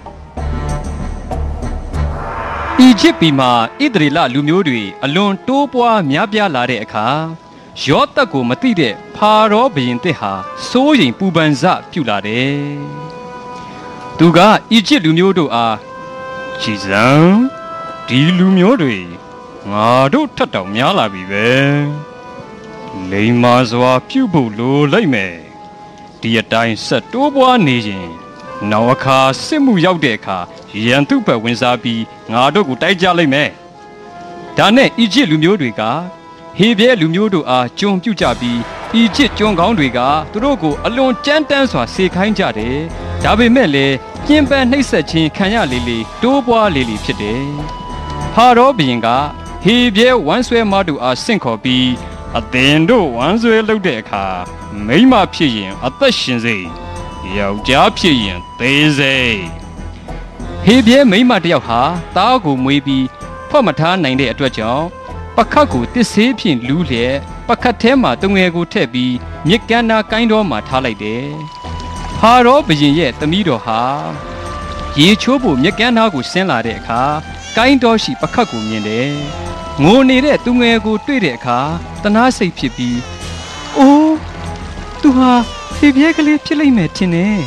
အီဂျစ်ပြည်မှာဣသရေလလူမျိုးတွေအလွန်တိုးပွားများပြားလာတဲ့အခါယောသက်ကိုမသိတဲ့ဖာရောဘုရင်တစ်ဟာစိုးရိမ်ပူပန်စပြုလာတယ်သူကအီဂျစ်လူမျိုးတို့အားကြည်စံဒီလူမျိုးတွေငါတို့ထက်တောင်များလာပြီပဲလိမ္မာစွာပြုဖို့လိုလိုက်မယ်ဒီအတိုင်းဆက်တိုးပွားနေရင်နောက်အခါစစ်မှုရောက်တဲ့အခါရန်သူ့ဘက်ဝင်စားပြီးငါတို့ကိုတိုက်ကြလိုက်မယ်ဒါနဲ့အီဂျစ်လူမျိုးတွေကဟေဘဲလူမျိုးတို့အားကျွန်ပြုကြပြီးအီဂျစ်ကျွန်ကောင်းတွေကသူတို့ကိုအလွန်ကြမ်းတမ်းစွာစေခိုင်းကြတယ်ဒါပေမဲ့လည်းပြင်းပန်းနှိပ်စက်ခြင်းခံရလေလေတိုးပွားလေလေဖြစ်တယ်ဖာရောဘုရင်ကဟေဘဲဝမ်းဆွဲမတို့အားဆင့်ခေါ်ပြီးအသင်တို့ဝမ်းဆွဲလုပ်တဲ့အခါမိန်းမဖြစ်ရင်အသက်ရှင်စေယောက်ျားဖြစ်ရင်သေစေဟေဘဲမိန်းမတယောက်ဟာသားကိုမွေးပြီးဖွက်မထားနိုင်တဲ့အတွက်ကြောင့်ပခတ်ကိုတစ်ဆေးဖြင့်လူးလျက်ပခတ်ထဲမှာတငယ်ကိုထည့်ပြီးမြစ်ကမ်းနာကိုင်းတော်မှာထားလိုက်တယ်ဖာရောဘုရင်ရဲ့သမီးတော်ဟာရေချိုးဖို့မြစ်ကမ်းနာကိုဆင်းလာတဲ့အခါကိုင်းတော်ရှိပခတ်ကိုမြင်တယ်ငိုနေတဲ့သူငယ်ကိုတွေ့တဲ့အခါတနာစိတ်ဖြစ်ပြီးအိုးသူဟာဟေဘဲကလေးဖြစ်လိမ့်မယ်ထင်တယ်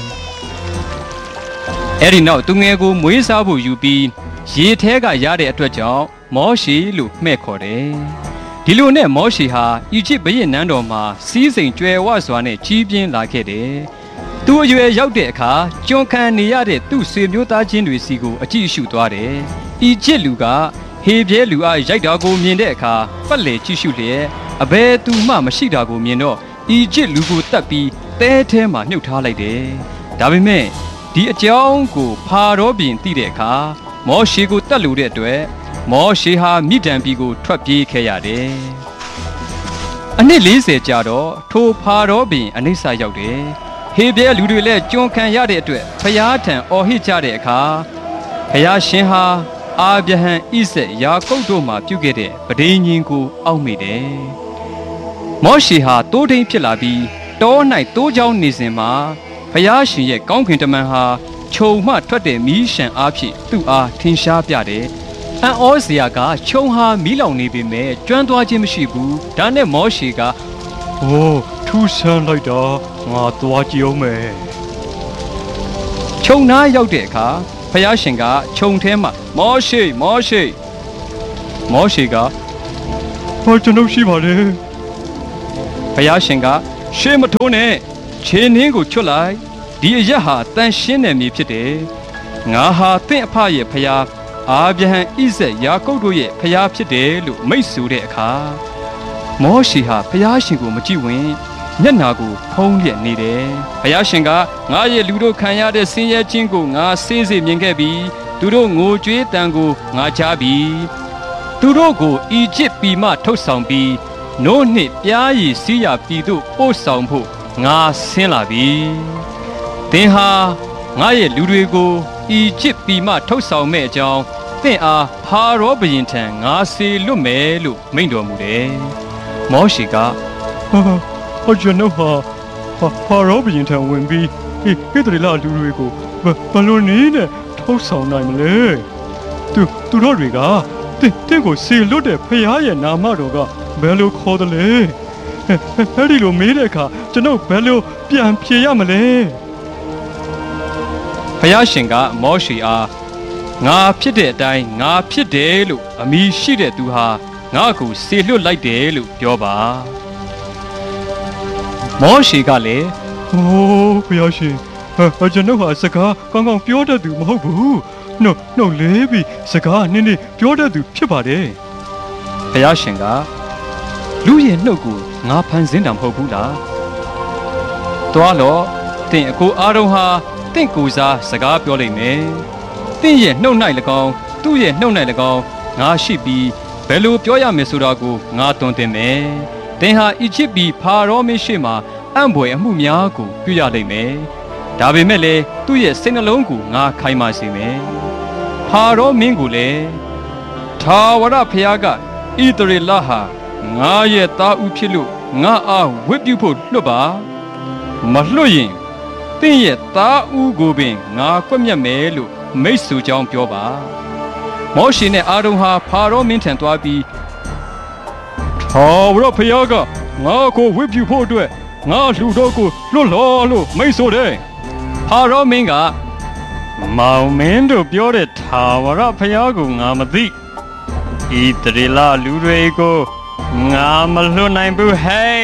အဲ့ဒီနောက်သူငယ်ကိုမွေးစားဖို့ယူပြီးရေထဲကရတဲ့အတွက်ကြောင့်မောရှေလို့မှဲ့ခေါ်တယ်ဒီလိုနဲ့မောရှေဟာအီဂျစ်ဘုရင်နန်းတော်မှာစီးစိမ်ကြွယ်ဝစွာနဲ့ကြီးပြင်းလာခဲ့တယ်သူအရွယ်ရောက်တဲ့အခါကျွန်ခံနေရတဲ့သူ့ဆွေမျိုးသားချင်းတွေစီကိုအကြည့်အရှုသွားတယ်အီဂျစ်လူကဟေဘဲလူအားရိုက်တာကိုမြင်တဲ့အခါပတ်လေကြည့်ရှုလျက်အဘယ်သူမှမရှိတာကိုမြင်တော့အီဂျစ်လူကိုတတ်ပြီးတဲထဲမှာမြုပ်ထားလိုက်တယ်ဒါပေမဲ့ဒီအကြောင်းကိုဖာရောဘုရင်သိတဲ့အခါမောရှေကိုတတ်လို့တဲ့အတွက်မောရှေဟာမိဒန်ပြည်ကိုထွက်ပြေးခဲ့ရတယ်အနှစ်၄၀ကြာတော့ထိုဖာရောဘုရင်အနိစ္စရောက်တယ်ဟေဘဲလူတွေလည်းကျွန်ခံရတဲ့အတွက်ဖျားထံအော်ဟစ်ကြတဲ့အခါဖျားရှင်ဟာအာဗြဟံဣဇက်ယာကုပ်တို့မှပြုခဲ့တဲ့ပဋိညာဉ်ကိုအောက်မေ့တယ်မောရှေဟာတိုးထိန်ဖြစ်လာပြီးတော၌တိုးချောင်းနေစဉ်မှာဖျားရှင်ရဲ့ကောင်းကင်တမန်ဟာခြုံမှထွက်တဲ့မီးရှံအားဖြင့်သူ့အားထင်ရှားပြတယ်အံ့ဩစရာကခြုံဟာမီးလောင်နေပေမဲ့ကျွမ်းသွားခြင်းမရှိဘူးဒါနဲ့မောရှေကအိုးထူးဆန်းလိုက်တာငါသွားကြည့်အောင်မယ်ခြုံနားရောက်တဲ့အခါဖယားရှင်ကခြုံထဲမှာမောရှေမောရှေမောရှေကဟောကျွန်ုပ်ရှိပါလေဖယားရှင်ကရှေးမထိုးနဲ့ခြေနှင်းကိုချွတ်လိုက်ဒီအရက်ဟာတန်ရှင်းတဲ့မြေဖြစ်တယ်ငါဟာတင့်အဖရဲ့ဖယားအာဗြဟံဣဇက်ယာကုပ်တို့ရဲ့ဖျားဖြစ်တယ်လို့မိတ်ဆိုတဲ့အခါမောရှေဟာဖျားရှင်ကိုမကြည့်ဝင်မျက်နာကိုဖုံးလျက်နေတယ်ဖျားရှင်ကငါရဲ့လူတို့ခံရတဲ့ဆင်းရဲခြင်းကိုငါစေးစေးမြင်ခဲ့ပြီးသူတို့ငိုကြွေးတန်ကိုငါကြားပြီးသူတို့ကိုအီဂျစ်ပြည်မှထုတ်ဆောင်ပြီးနိုးနှစ်ပြားရည်စီးရပြည်သို့ပို့ဆောင်ဖို့ငါဆင်းလာပြီသင်ဟာငါရဲ့လူတွေကိုအီဂျစ်ပြည်မှထုတ်ဆောင်မဲ့အကြောင်းသင်အားဖာရောဘုရင်ထံငါစေလွတ်မယ်လို့မိန့်တော်မူတယ်မောရှေကဟာဟာကျွန်တော်ဟာဖာရောဘုရင်ထံဝင်ပြီးဟေဟေတရီလာလူတွေကိုဘယ်လိုနည်းနဲ့ထုတ်ဆောင်နိုင်မလဲသူသူတို့တွေကတင့်တင့်ကိုစေလွတ်တဲ့ဖရားရဲ့နာမတော်ကဘယ်လိုခေါ်တယ်လဲအဲ့ဒီလိုမေးတဲ့အခါကျွန်တော်ဘယ်လိုပြန်ဖြေရမလဲဖရားရှင်ကမောရှေအားငါဖြစ်တဲ့အတိုင်းငါဖြစ်တယ်လို့အမည်ရှိတဲ့သူဟာငါ့ကိုစေလွတ်လိုက်တယ်လို့ပြောပါမောရှေကလည်းဟိုးဖရားရှင်အကျွန်ုပ်ဟာစကားကောင်းကောင်းပြောတတ်သူမဟုတ်ဘူးနှုတ်နှုတ်လေးပြီးစကားနည်းနည်းပြောတတ်သူဖြစ်ပါတယ်ဘုရားရှင်ကလူရဲ့နှုတ်ကိုငါဖန်ဆင်းတာမဟုတ်ဘူးလားသွားတော့သင်အကိုအားလုံးဟာသင်ကိုယ်စားစကားပြောလိမ့်မယ်သင်ရဲ့နှုတ်၌၎င်းသူ့ရဲ့နှုတ်၌၎င်းငါရှိပြီးဘယ်လိုပြောရမယ်ဆိုတာကိုငါသွန်သင်မယ်သင်ဟာအီဂျစ်ပြည်ဖာရောမင်းရှိမှအံ့ဖွယ်အမှုများကိုပြုရလိမ့်မယ်ဒါပေမဲ့လည်းသူ့ရဲ့စိတ်နှလုံးကိုငါခိုင်မာစေမယ်ဖာရောမင်းကိုလည်းထာဝရဘုရားကဣသရေလဟာငါရဲ့သားဦးဖြစ်လို့ငါအားဝတ်ပြုဖို့လွတ်ပါမလွတ်ရင်သင်ရဲ့သားဦးကိုပင်ငါကွက်မြတ်မယ်လို့မိတ်ဆွေကြောင်းပြောပါမောရှေနဲ့အာရုန်ဟာဖာရောမင်းထံသွားပြီးထာဝရဘုရားကငါကိုဝတ်ပြုဖို့အတွက်ငါလူတော်ကိုလွတ်လောလို့မိတ်ဆိုတယ်ဖာရောမင်းကမောင်မင်းတို့ပြောတဲ့ထာဝရဘုရားကိုငါမသိဣသရေလလူတွေကိုငါမလွတ်နိုင်ဘူးဟဲ့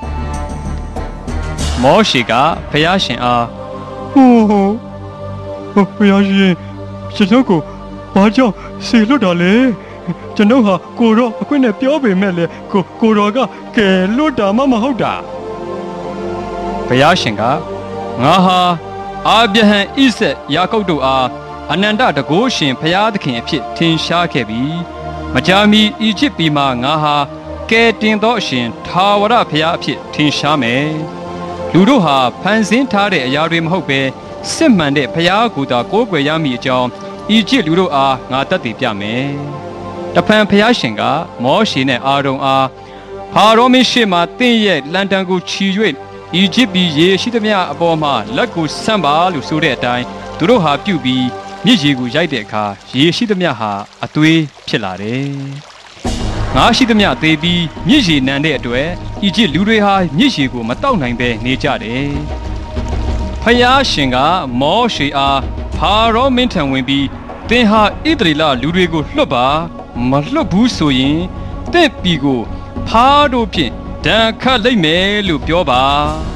မောရှေကဘုရားရှင်အားဟိုးဟိုးဘုရားရှင်ကျွန်တော်ကိုဘာကြောင့်စေလွတ်တာလဲကျွန်တော်ဟာကိုရောအခွင့်နဲ့ပြောပေမဲ့လေကိုကိုရောကကဲလွတ်တာမှမဟုတ်တာဘုရားရှင်ကငါဟာအာဗြဟံဣဇက်ယာကုပ်တို့အားအနန္တတကုရှင်ဘုရားသခင်အဖြစ်ထင်ရှားခဲ့ပြီးမကြာမီအီဂျစ်ပြည်မှာငါဟာကဲတင်သောအရှင်ထာဝရဘုရားအဖြစ်ထင်ရှားမယ်လူတို့ဟာဖန်ဆင်းထားတဲ့အရာတွေမဟုတ်ပဲစစ်မှန်တဲ့ဘုရားကိုယ်သာကိုးကွယ်ရမည်အကြောင်းအီဂျစ်လူတို့အားငါတတ်သိပြမယ်တဖန်ဘုရားရှင်ကမောရှေနဲ့အာရုန်အားဖာရောမင်းရှေ့မှတင့်ရဲ့လန်တန်ကိုချီ၍အီဂျစ်ပြည်ရေရှိသမျှအပေါ်မှာလက်ကိုဆန့်ပါလို့ဆိုတဲ့အတိုင်းသူတို့ဟာပြုတ်ပြီးမြစ်ရေကိုရိုက်တဲ့အခါရေရှိသမျှဟာအသွေးဖြစ်လာတယ်။ငါရှိသမျှသေပြီးမြစ်ရေနံတဲ့အတွက်အီဂျစ်လူတွေဟာမြစ်ရေကိုမတောက်နိုင်ပဲနေကြတယ်။ဖယားရှင်ကမောရှေအားဖာရောမင်းထံဝင်ပြီးသင်ဟာဣသရေလလူတွေကိုလွတ်ပါမလွတ်ဘူးဆိုရင်တင့်ပြည်ကိုဖားတို့ဖြင့်ဒဏ်ခတ်လိုက်မယ်လို့ပြောပါ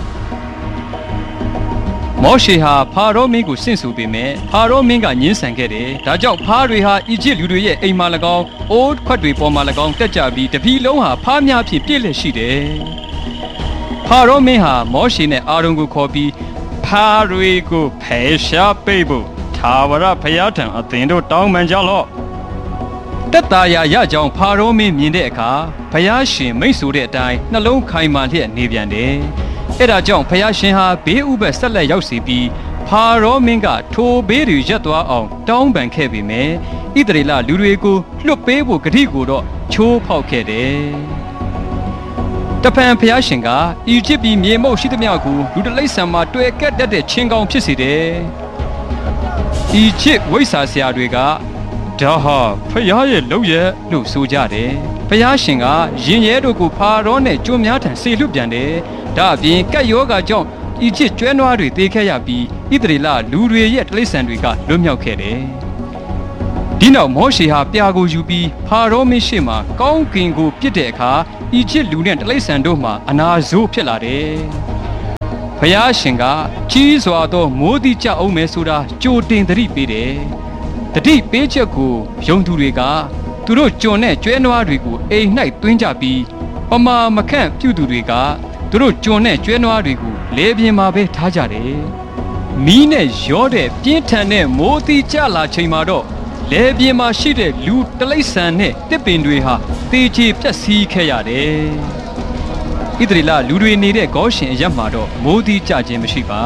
မောရှေဟာဖာရောမင်းကိုဆင့်ဆိုပေမဲ့ဖာရောမင်းကညှင်းဆန်ခဲ့တယ်ဒါကြောင့်ဖားတွေဟာအီဂျစ်လူတွေရဲ့အိမ်မှာ၎င်းအိုးခွက်တွေပေါ်မှာ၎င်းတက်ကြပြီးတပြည်လုံးဟာဖားများဖြင့်ပြည့်လည်ရှိတယ်ဖာရောမင်းဟာမောရှေနဲ့အာရုန်ကိုခေါ်ပြီးဖားတွေကိုဖယ်ရှားပေးဖို့ထာဝရဘုရားထံအသင်တို့တောင်းပန်ကြလော့တက်တာရရကြောင်းဖာရောမင်းမြင်တဲ့အခါဘုရားရှင်မိတ်ဆိုတဲ့အတိုင်းနှလုံးခိုင်မာလျက်နေပြန်တယ်အဲ့ဒါကြောင့်ဘုရားရှင်ဟာဘေးဥပတ်ဆက်လက်ရောက်စီပြီးဖာရောမင်းကထိုဘေးတွေရပ်သွားအောင်တောင်းပန်ခဲ့ပေမဲ့ဣသရေလလူတွေကိုလွတ်ပေးဖို့ဂတိကိုတော့ချိုးဖောက်ခဲ့တယ်တဖန်ဘုရားရှင်ကအီဂျစ်ပြည်မြေမုတ်ရှိသမျှကိုလူတလိษံမှာတွေ့ကက်တတ်တဲ့ချင်းကောင်ဖြစ်စေတယ်အီဂျစ်ဝိဆာဆရာတွေကဒါဟာဖယားရဲ့လုပ်ရလို့ဆိုကြတယ်ဖယားရှင်ကရင်ရဲတို့ကိုဖာရောနဲ့ကြွများထံဆေလွတ်ပြန်တယ်ဒါအပြင်ကက်ယောဂါကြောင့်အီဂျစ်ကျွဲနွားတွေသေခဲ့ရပြီးဣသရေလလူတွေရဲ့တိရစ္ဆာန်တွေကလွတ်မြောက်ခဲ့တယ်ဒီနောက်မောရှေဟာပြာကိုယူပြီးဖာရောမင်းရှေ့မှာကောင်းကင်ကိုပြစ်တဲ့အခါအီဂျစ်လူနဲ့တိရစ္ဆာန်တို့မှာအနာဆိုးဖြစ်လာတယ်ဖယားရှင်ကကြီးစွာသောမိုးတိကျအောင်မဲဆိုတာကြိုတင်သတိပေးတယ်ဒတတိပေးချက်ကိုယုံသူတွေကသူတို့ကြွနဲ့ကျွဲနွားတွေကိုအိမ်၌သွင်းကြပြီးပမာမခန့်ပြုသူတွေကသူတို့ကြွနဲ့ကျွဲနွားတွေကိုလေပြင်းမှာပဲထားကြတယ်မီးနဲ့ရောတဲ့ပြင်းထန်တဲ့မိုးတိကျလာချိန်မှာတော့လေပြင်းမှာရှိတဲ့လူတလိษံနဲ့တစ်ပင်တွေဟာတေချေပြက်စီးခဲ့ရတယ်ဣသရေလလူတွေနေတဲ့ဂေါရှင်အရပ်မှာတော့မိုးတိကျခြင်းမရှိပါ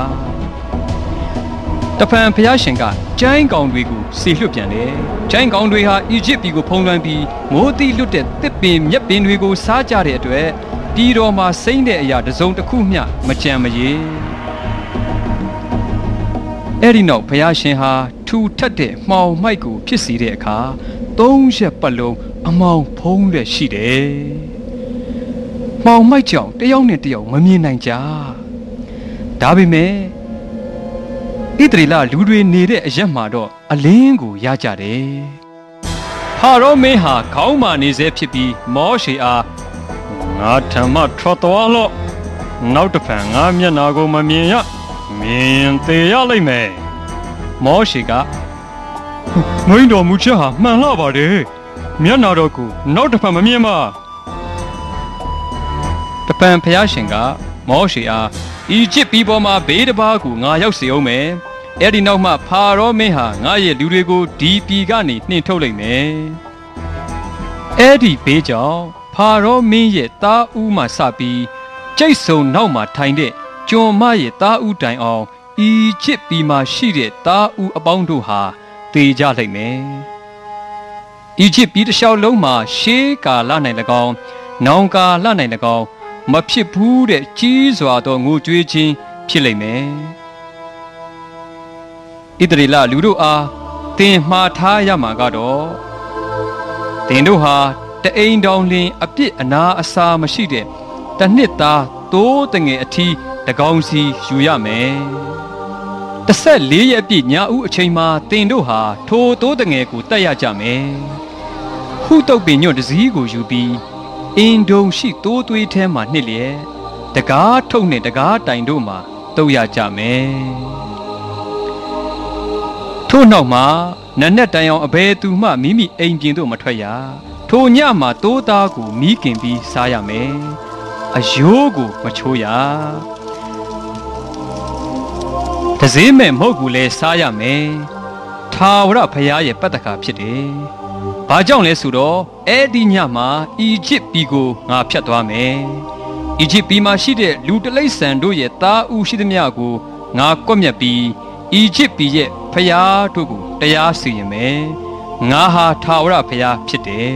တဖန်ဘုရားရှင်ကကျိုင်းကောင်တွေကိုဆေလွတ်ပြန်တယ်ကျိုင်းကောင်တွေဟာအီဂျစ်ပြည်ကိုဖုံးလွှမ်းပြီးမိုးတိလွတ်တဲ့တစ်ပင်မြက်ပင်တွေကိုစားကြတဲ့အတွက်ပြည်တော်မှာစိမ့်တဲ့အရာတစ်စုံတစ်ခုမျှမကြံမရေအဲ့ဒီနောက်ဘုရားရှင်ဟာထူထပ်တဲ့မှောင်မိုက်ကိုဖြစ်စေတဲ့အခါသုံးရက်ပတ်လုံးအမောင်ဖုံးလက်ရှိတယ်။မှောင်မိုက်ကြောင့်တယောက်နဲ့တယောက်မမြင်နိုင်ကြ။ဒါပေမဲ့ဣသရေလလူတွေနေတဲ့အရက်မှာတော့အလင်းကိုရကြတယ်။ဖာရောမင်းဟာခေါင်းမာနေစေဖြစ်ပြီးမောရှေအားငါထံမှထွက်သွားလော့။နောက်တစ်ဖန်ငါမျက်နာကိုမမြင်ရ။မြင်သေးရလိမ့်မယ်မောရှေကမင်းတော်မူချက်ဟာမှန်လှပါတယ်မျက်နာတော်ကိုနောက်တစ်ဖန်မမြင်ပါတပန်ဖျားရှင်ကမောရှေအားအီဂျစ်ပြည်ပေါ်မှာဘေးတစ်ပါးကိုငါရောက်စေအောင်မယ်အဲ့ဒီနောက်မှဖာရောမင်းဟာငါရဲ့လူတွေကိုဒီပြည်ကနေနှင်ထုတ်လိုက်မယ်အဲ့ဒီဘေးကြောင့်ဖာရောမင်းရဲ့သားဦးမှစပြီးကျိတ်ဆုံနောက်မှာထိုင်တဲ့ကျွန်မရဲ့သားဦးတိုင်အောင်အီဂျစ်ပြည်မှာရှိတဲ့သားဦးအပေါင်းတို့ဟာတေကြလိမ့်မယ်။အီဂျစ်ပြည်တစ်လျှောက်လုံးမှာရှေးကာလ၌၎င်း၊နောင်ကာလ၌၎င်းမဖြစ်ဘူးတဲ့ကြီးစွာသောငိုကြွေးခြင်းဖြစ်လိမ့်မယ်။ဣသရေလလူတို့အားသင်မှားထားရမှာကတော့သင်တို့ဟာတအိမ်တောင်လင်အပြစ်အနာအစာမရှိတဲ့တနှစ်သားသိုးတငယ်အထီးတကောင်စီယူရမယ်။တစ်ဆက်လေးရက်ပြည့်ညဦးအချိန်မှာတင်တို့ဟာထိုသိုးတငယ်ကိုတတ်ရကြမယ်။ဟုတုတ်ပင်ညွန့်တစည်းကိုယူပြီးအင်ဒုံရှိသိုးသွေးထဲမှာနှစ်လျက်တကားထုတ်နဲ့တကားတိုင်တို့မှာတုတ်ရကြမယ်။ထို့နောက်မှာနတ်နဲ့တိုင်အောင်အဘယ်သူမှမိမိအိမ်ပြင်သို့မထွက်ရ။ထိုညမှာသိုးသားကိုမီးကင်ပြီးစားရမယ်။အယိုးကိုမချိုးရတစည်းမဲ့မဟုတ်ဘူးလဲစားရမယ်ထာဝရဘုရားရဲ့ပတ္တကာဖြစ်တယ်။ဘာကြောင့်လဲဆိုတော့အဲ့ဒီညမှာအီဂျစ်ပြည်ကိုငါဖျက်သွားမယ်။အီဂျစ်ပြည်မှာရှိတဲ့လူတလိษံတို့ရဲ့သားဦးရှိသမျှကိုငါကွပ်မျက်ပြီးအီဂျစ်ပြည်ရဲ့ဘုရားတို့ကိုတရားစီရင်မယ်။ငါဟာထာဝရဘုရားဖြစ်တယ်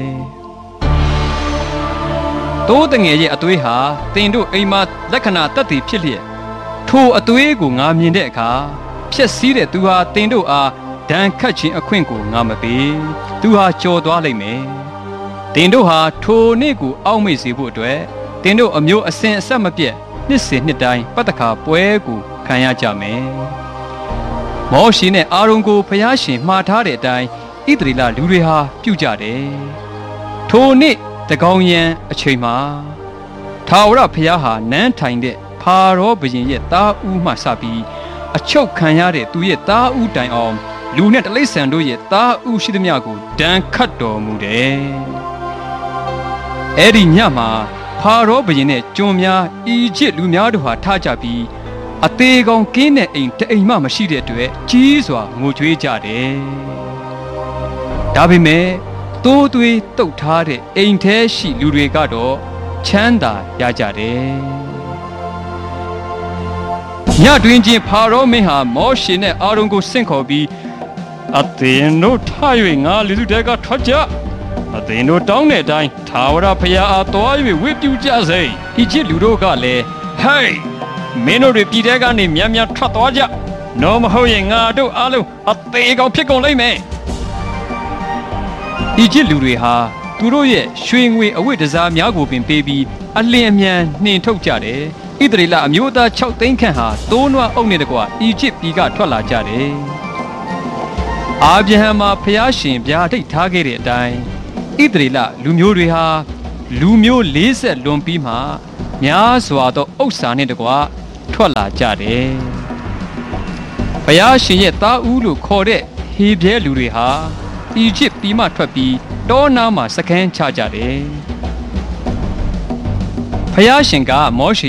။တိုးတငယ်ရဲ့အသွေးဟာတင်တို့အိမ်မှာလက္ခဏာတတ်သိဖြစ်လျက်ထိုအသွေးကိုငါမြင်တဲ့အခါဖြက်စီးတဲ့သူဟာတင်တို့အားဒဏ်ခတ်ခြင်းအခွင့်ကိုငါမပေးသူဟာကြော်သွားလိမ့်မယ်တင်တို့ဟာထိုနေ့ကိုအောက်မေ့စေဖို့အတွက်တင်တို့အမျိုးအစဉ်အဆက်မပြတ်နှစ်စဉ်နှစ်တိုင်းပတ္တခါပွဲကိုခံရကြမယ်မောရှေနဲ့အာရုန်ကိုဖျားရှင်မှားထားတဲ့အတိုင်းဣသရေလလူတွေဟာပြုကြတယ်ထိုနေ့တကောင်ရန်အချိန်မှာထာဝရဘုရားဟာနန်းထိုင်တဲ့ဖာရောဘုရင်ရဲ့သားဦးမှစပြီးအချုပ်ခံရတဲ့သူရဲ့သားဦးတိုင်အောင်လူနဲ့တလိษံတို့ရဲ့သားဦးရှိသမျှကိုဒဏ်ခတ်တော်မူတယ်။အဲ့ဒီညမှာဖာရောဘုရင်နဲ့ကျွန်များအီဂျစ်လူများတို့ဟာထကြပြီးအသေးကောင်ကင်းတဲ့အိမ်တအိမ်မှမရှိတဲ့အတွက်ကြီးစွာငိုကြွေးကြတယ်။ဒါပေမဲ့တိုးသွေးတုတ်ထားတဲ့အိမ်ထဲရှိလူတွေကတော့ချမ်းသာရကြတယ်။ညတွင်ချင်းဖာရောမင်းဟာမောရှေနဲ့အာရုန်ကိုဆင့်ခေါ်ပြီးအသင်တို့ထား၍ငါလူစုတဲကထွက်ကြအသင်တို့တောင်းတဲ့အတိုင်းထာဝရဘုရားအားသွား၍ဝတ်ပြုကြစေ။အီဂျစ်လူတို့ကလည်းဟေးမင်းတို့တွေပြည်တဲကနေမြန်မြန်ထွက်သွားကြ။နော်မဟုတ်ရင်ငါတို့အားလုံးအသေးကောင်ဖြစ်ကုန်လိမ့်မယ်။အီဂျစ်လူတွေဟာသူတို့ရဲ့ရွှေငွေအဝတ်တစားများကိုပင်ပေးပြီးအလင်းအမြန်နှင်ထုတ်ကြတယ်။ဣသရေလအမျိုးသား၆သိန်းခန့်ဟာသိုးနွားအုပ်နဲ့တကွအီဂျစ်ပြည်ကထွက်လာကြတယ်။အာဗြဟံမှာဖျားရှင်ဗျာဒိတ်ထားခဲ့တဲ့အတိုင်းဣသရေလလူမျိုးတွေဟာလူမျိုး၄၀လွန်ပြီးမှများစွာသောဥစ္စာနဲ့တကွထွက်လာကြတယ်။ဖျားရှင်ရဲ့သားဦးလို့ခေါ်တဲ့ဟဟေပြဲလူတွေဟာအီဂျစ်ပြီးမှထွက်ပြီးတောနားမှာစခန်းချကြတယ်ဖယားရှင်ကမောရှေ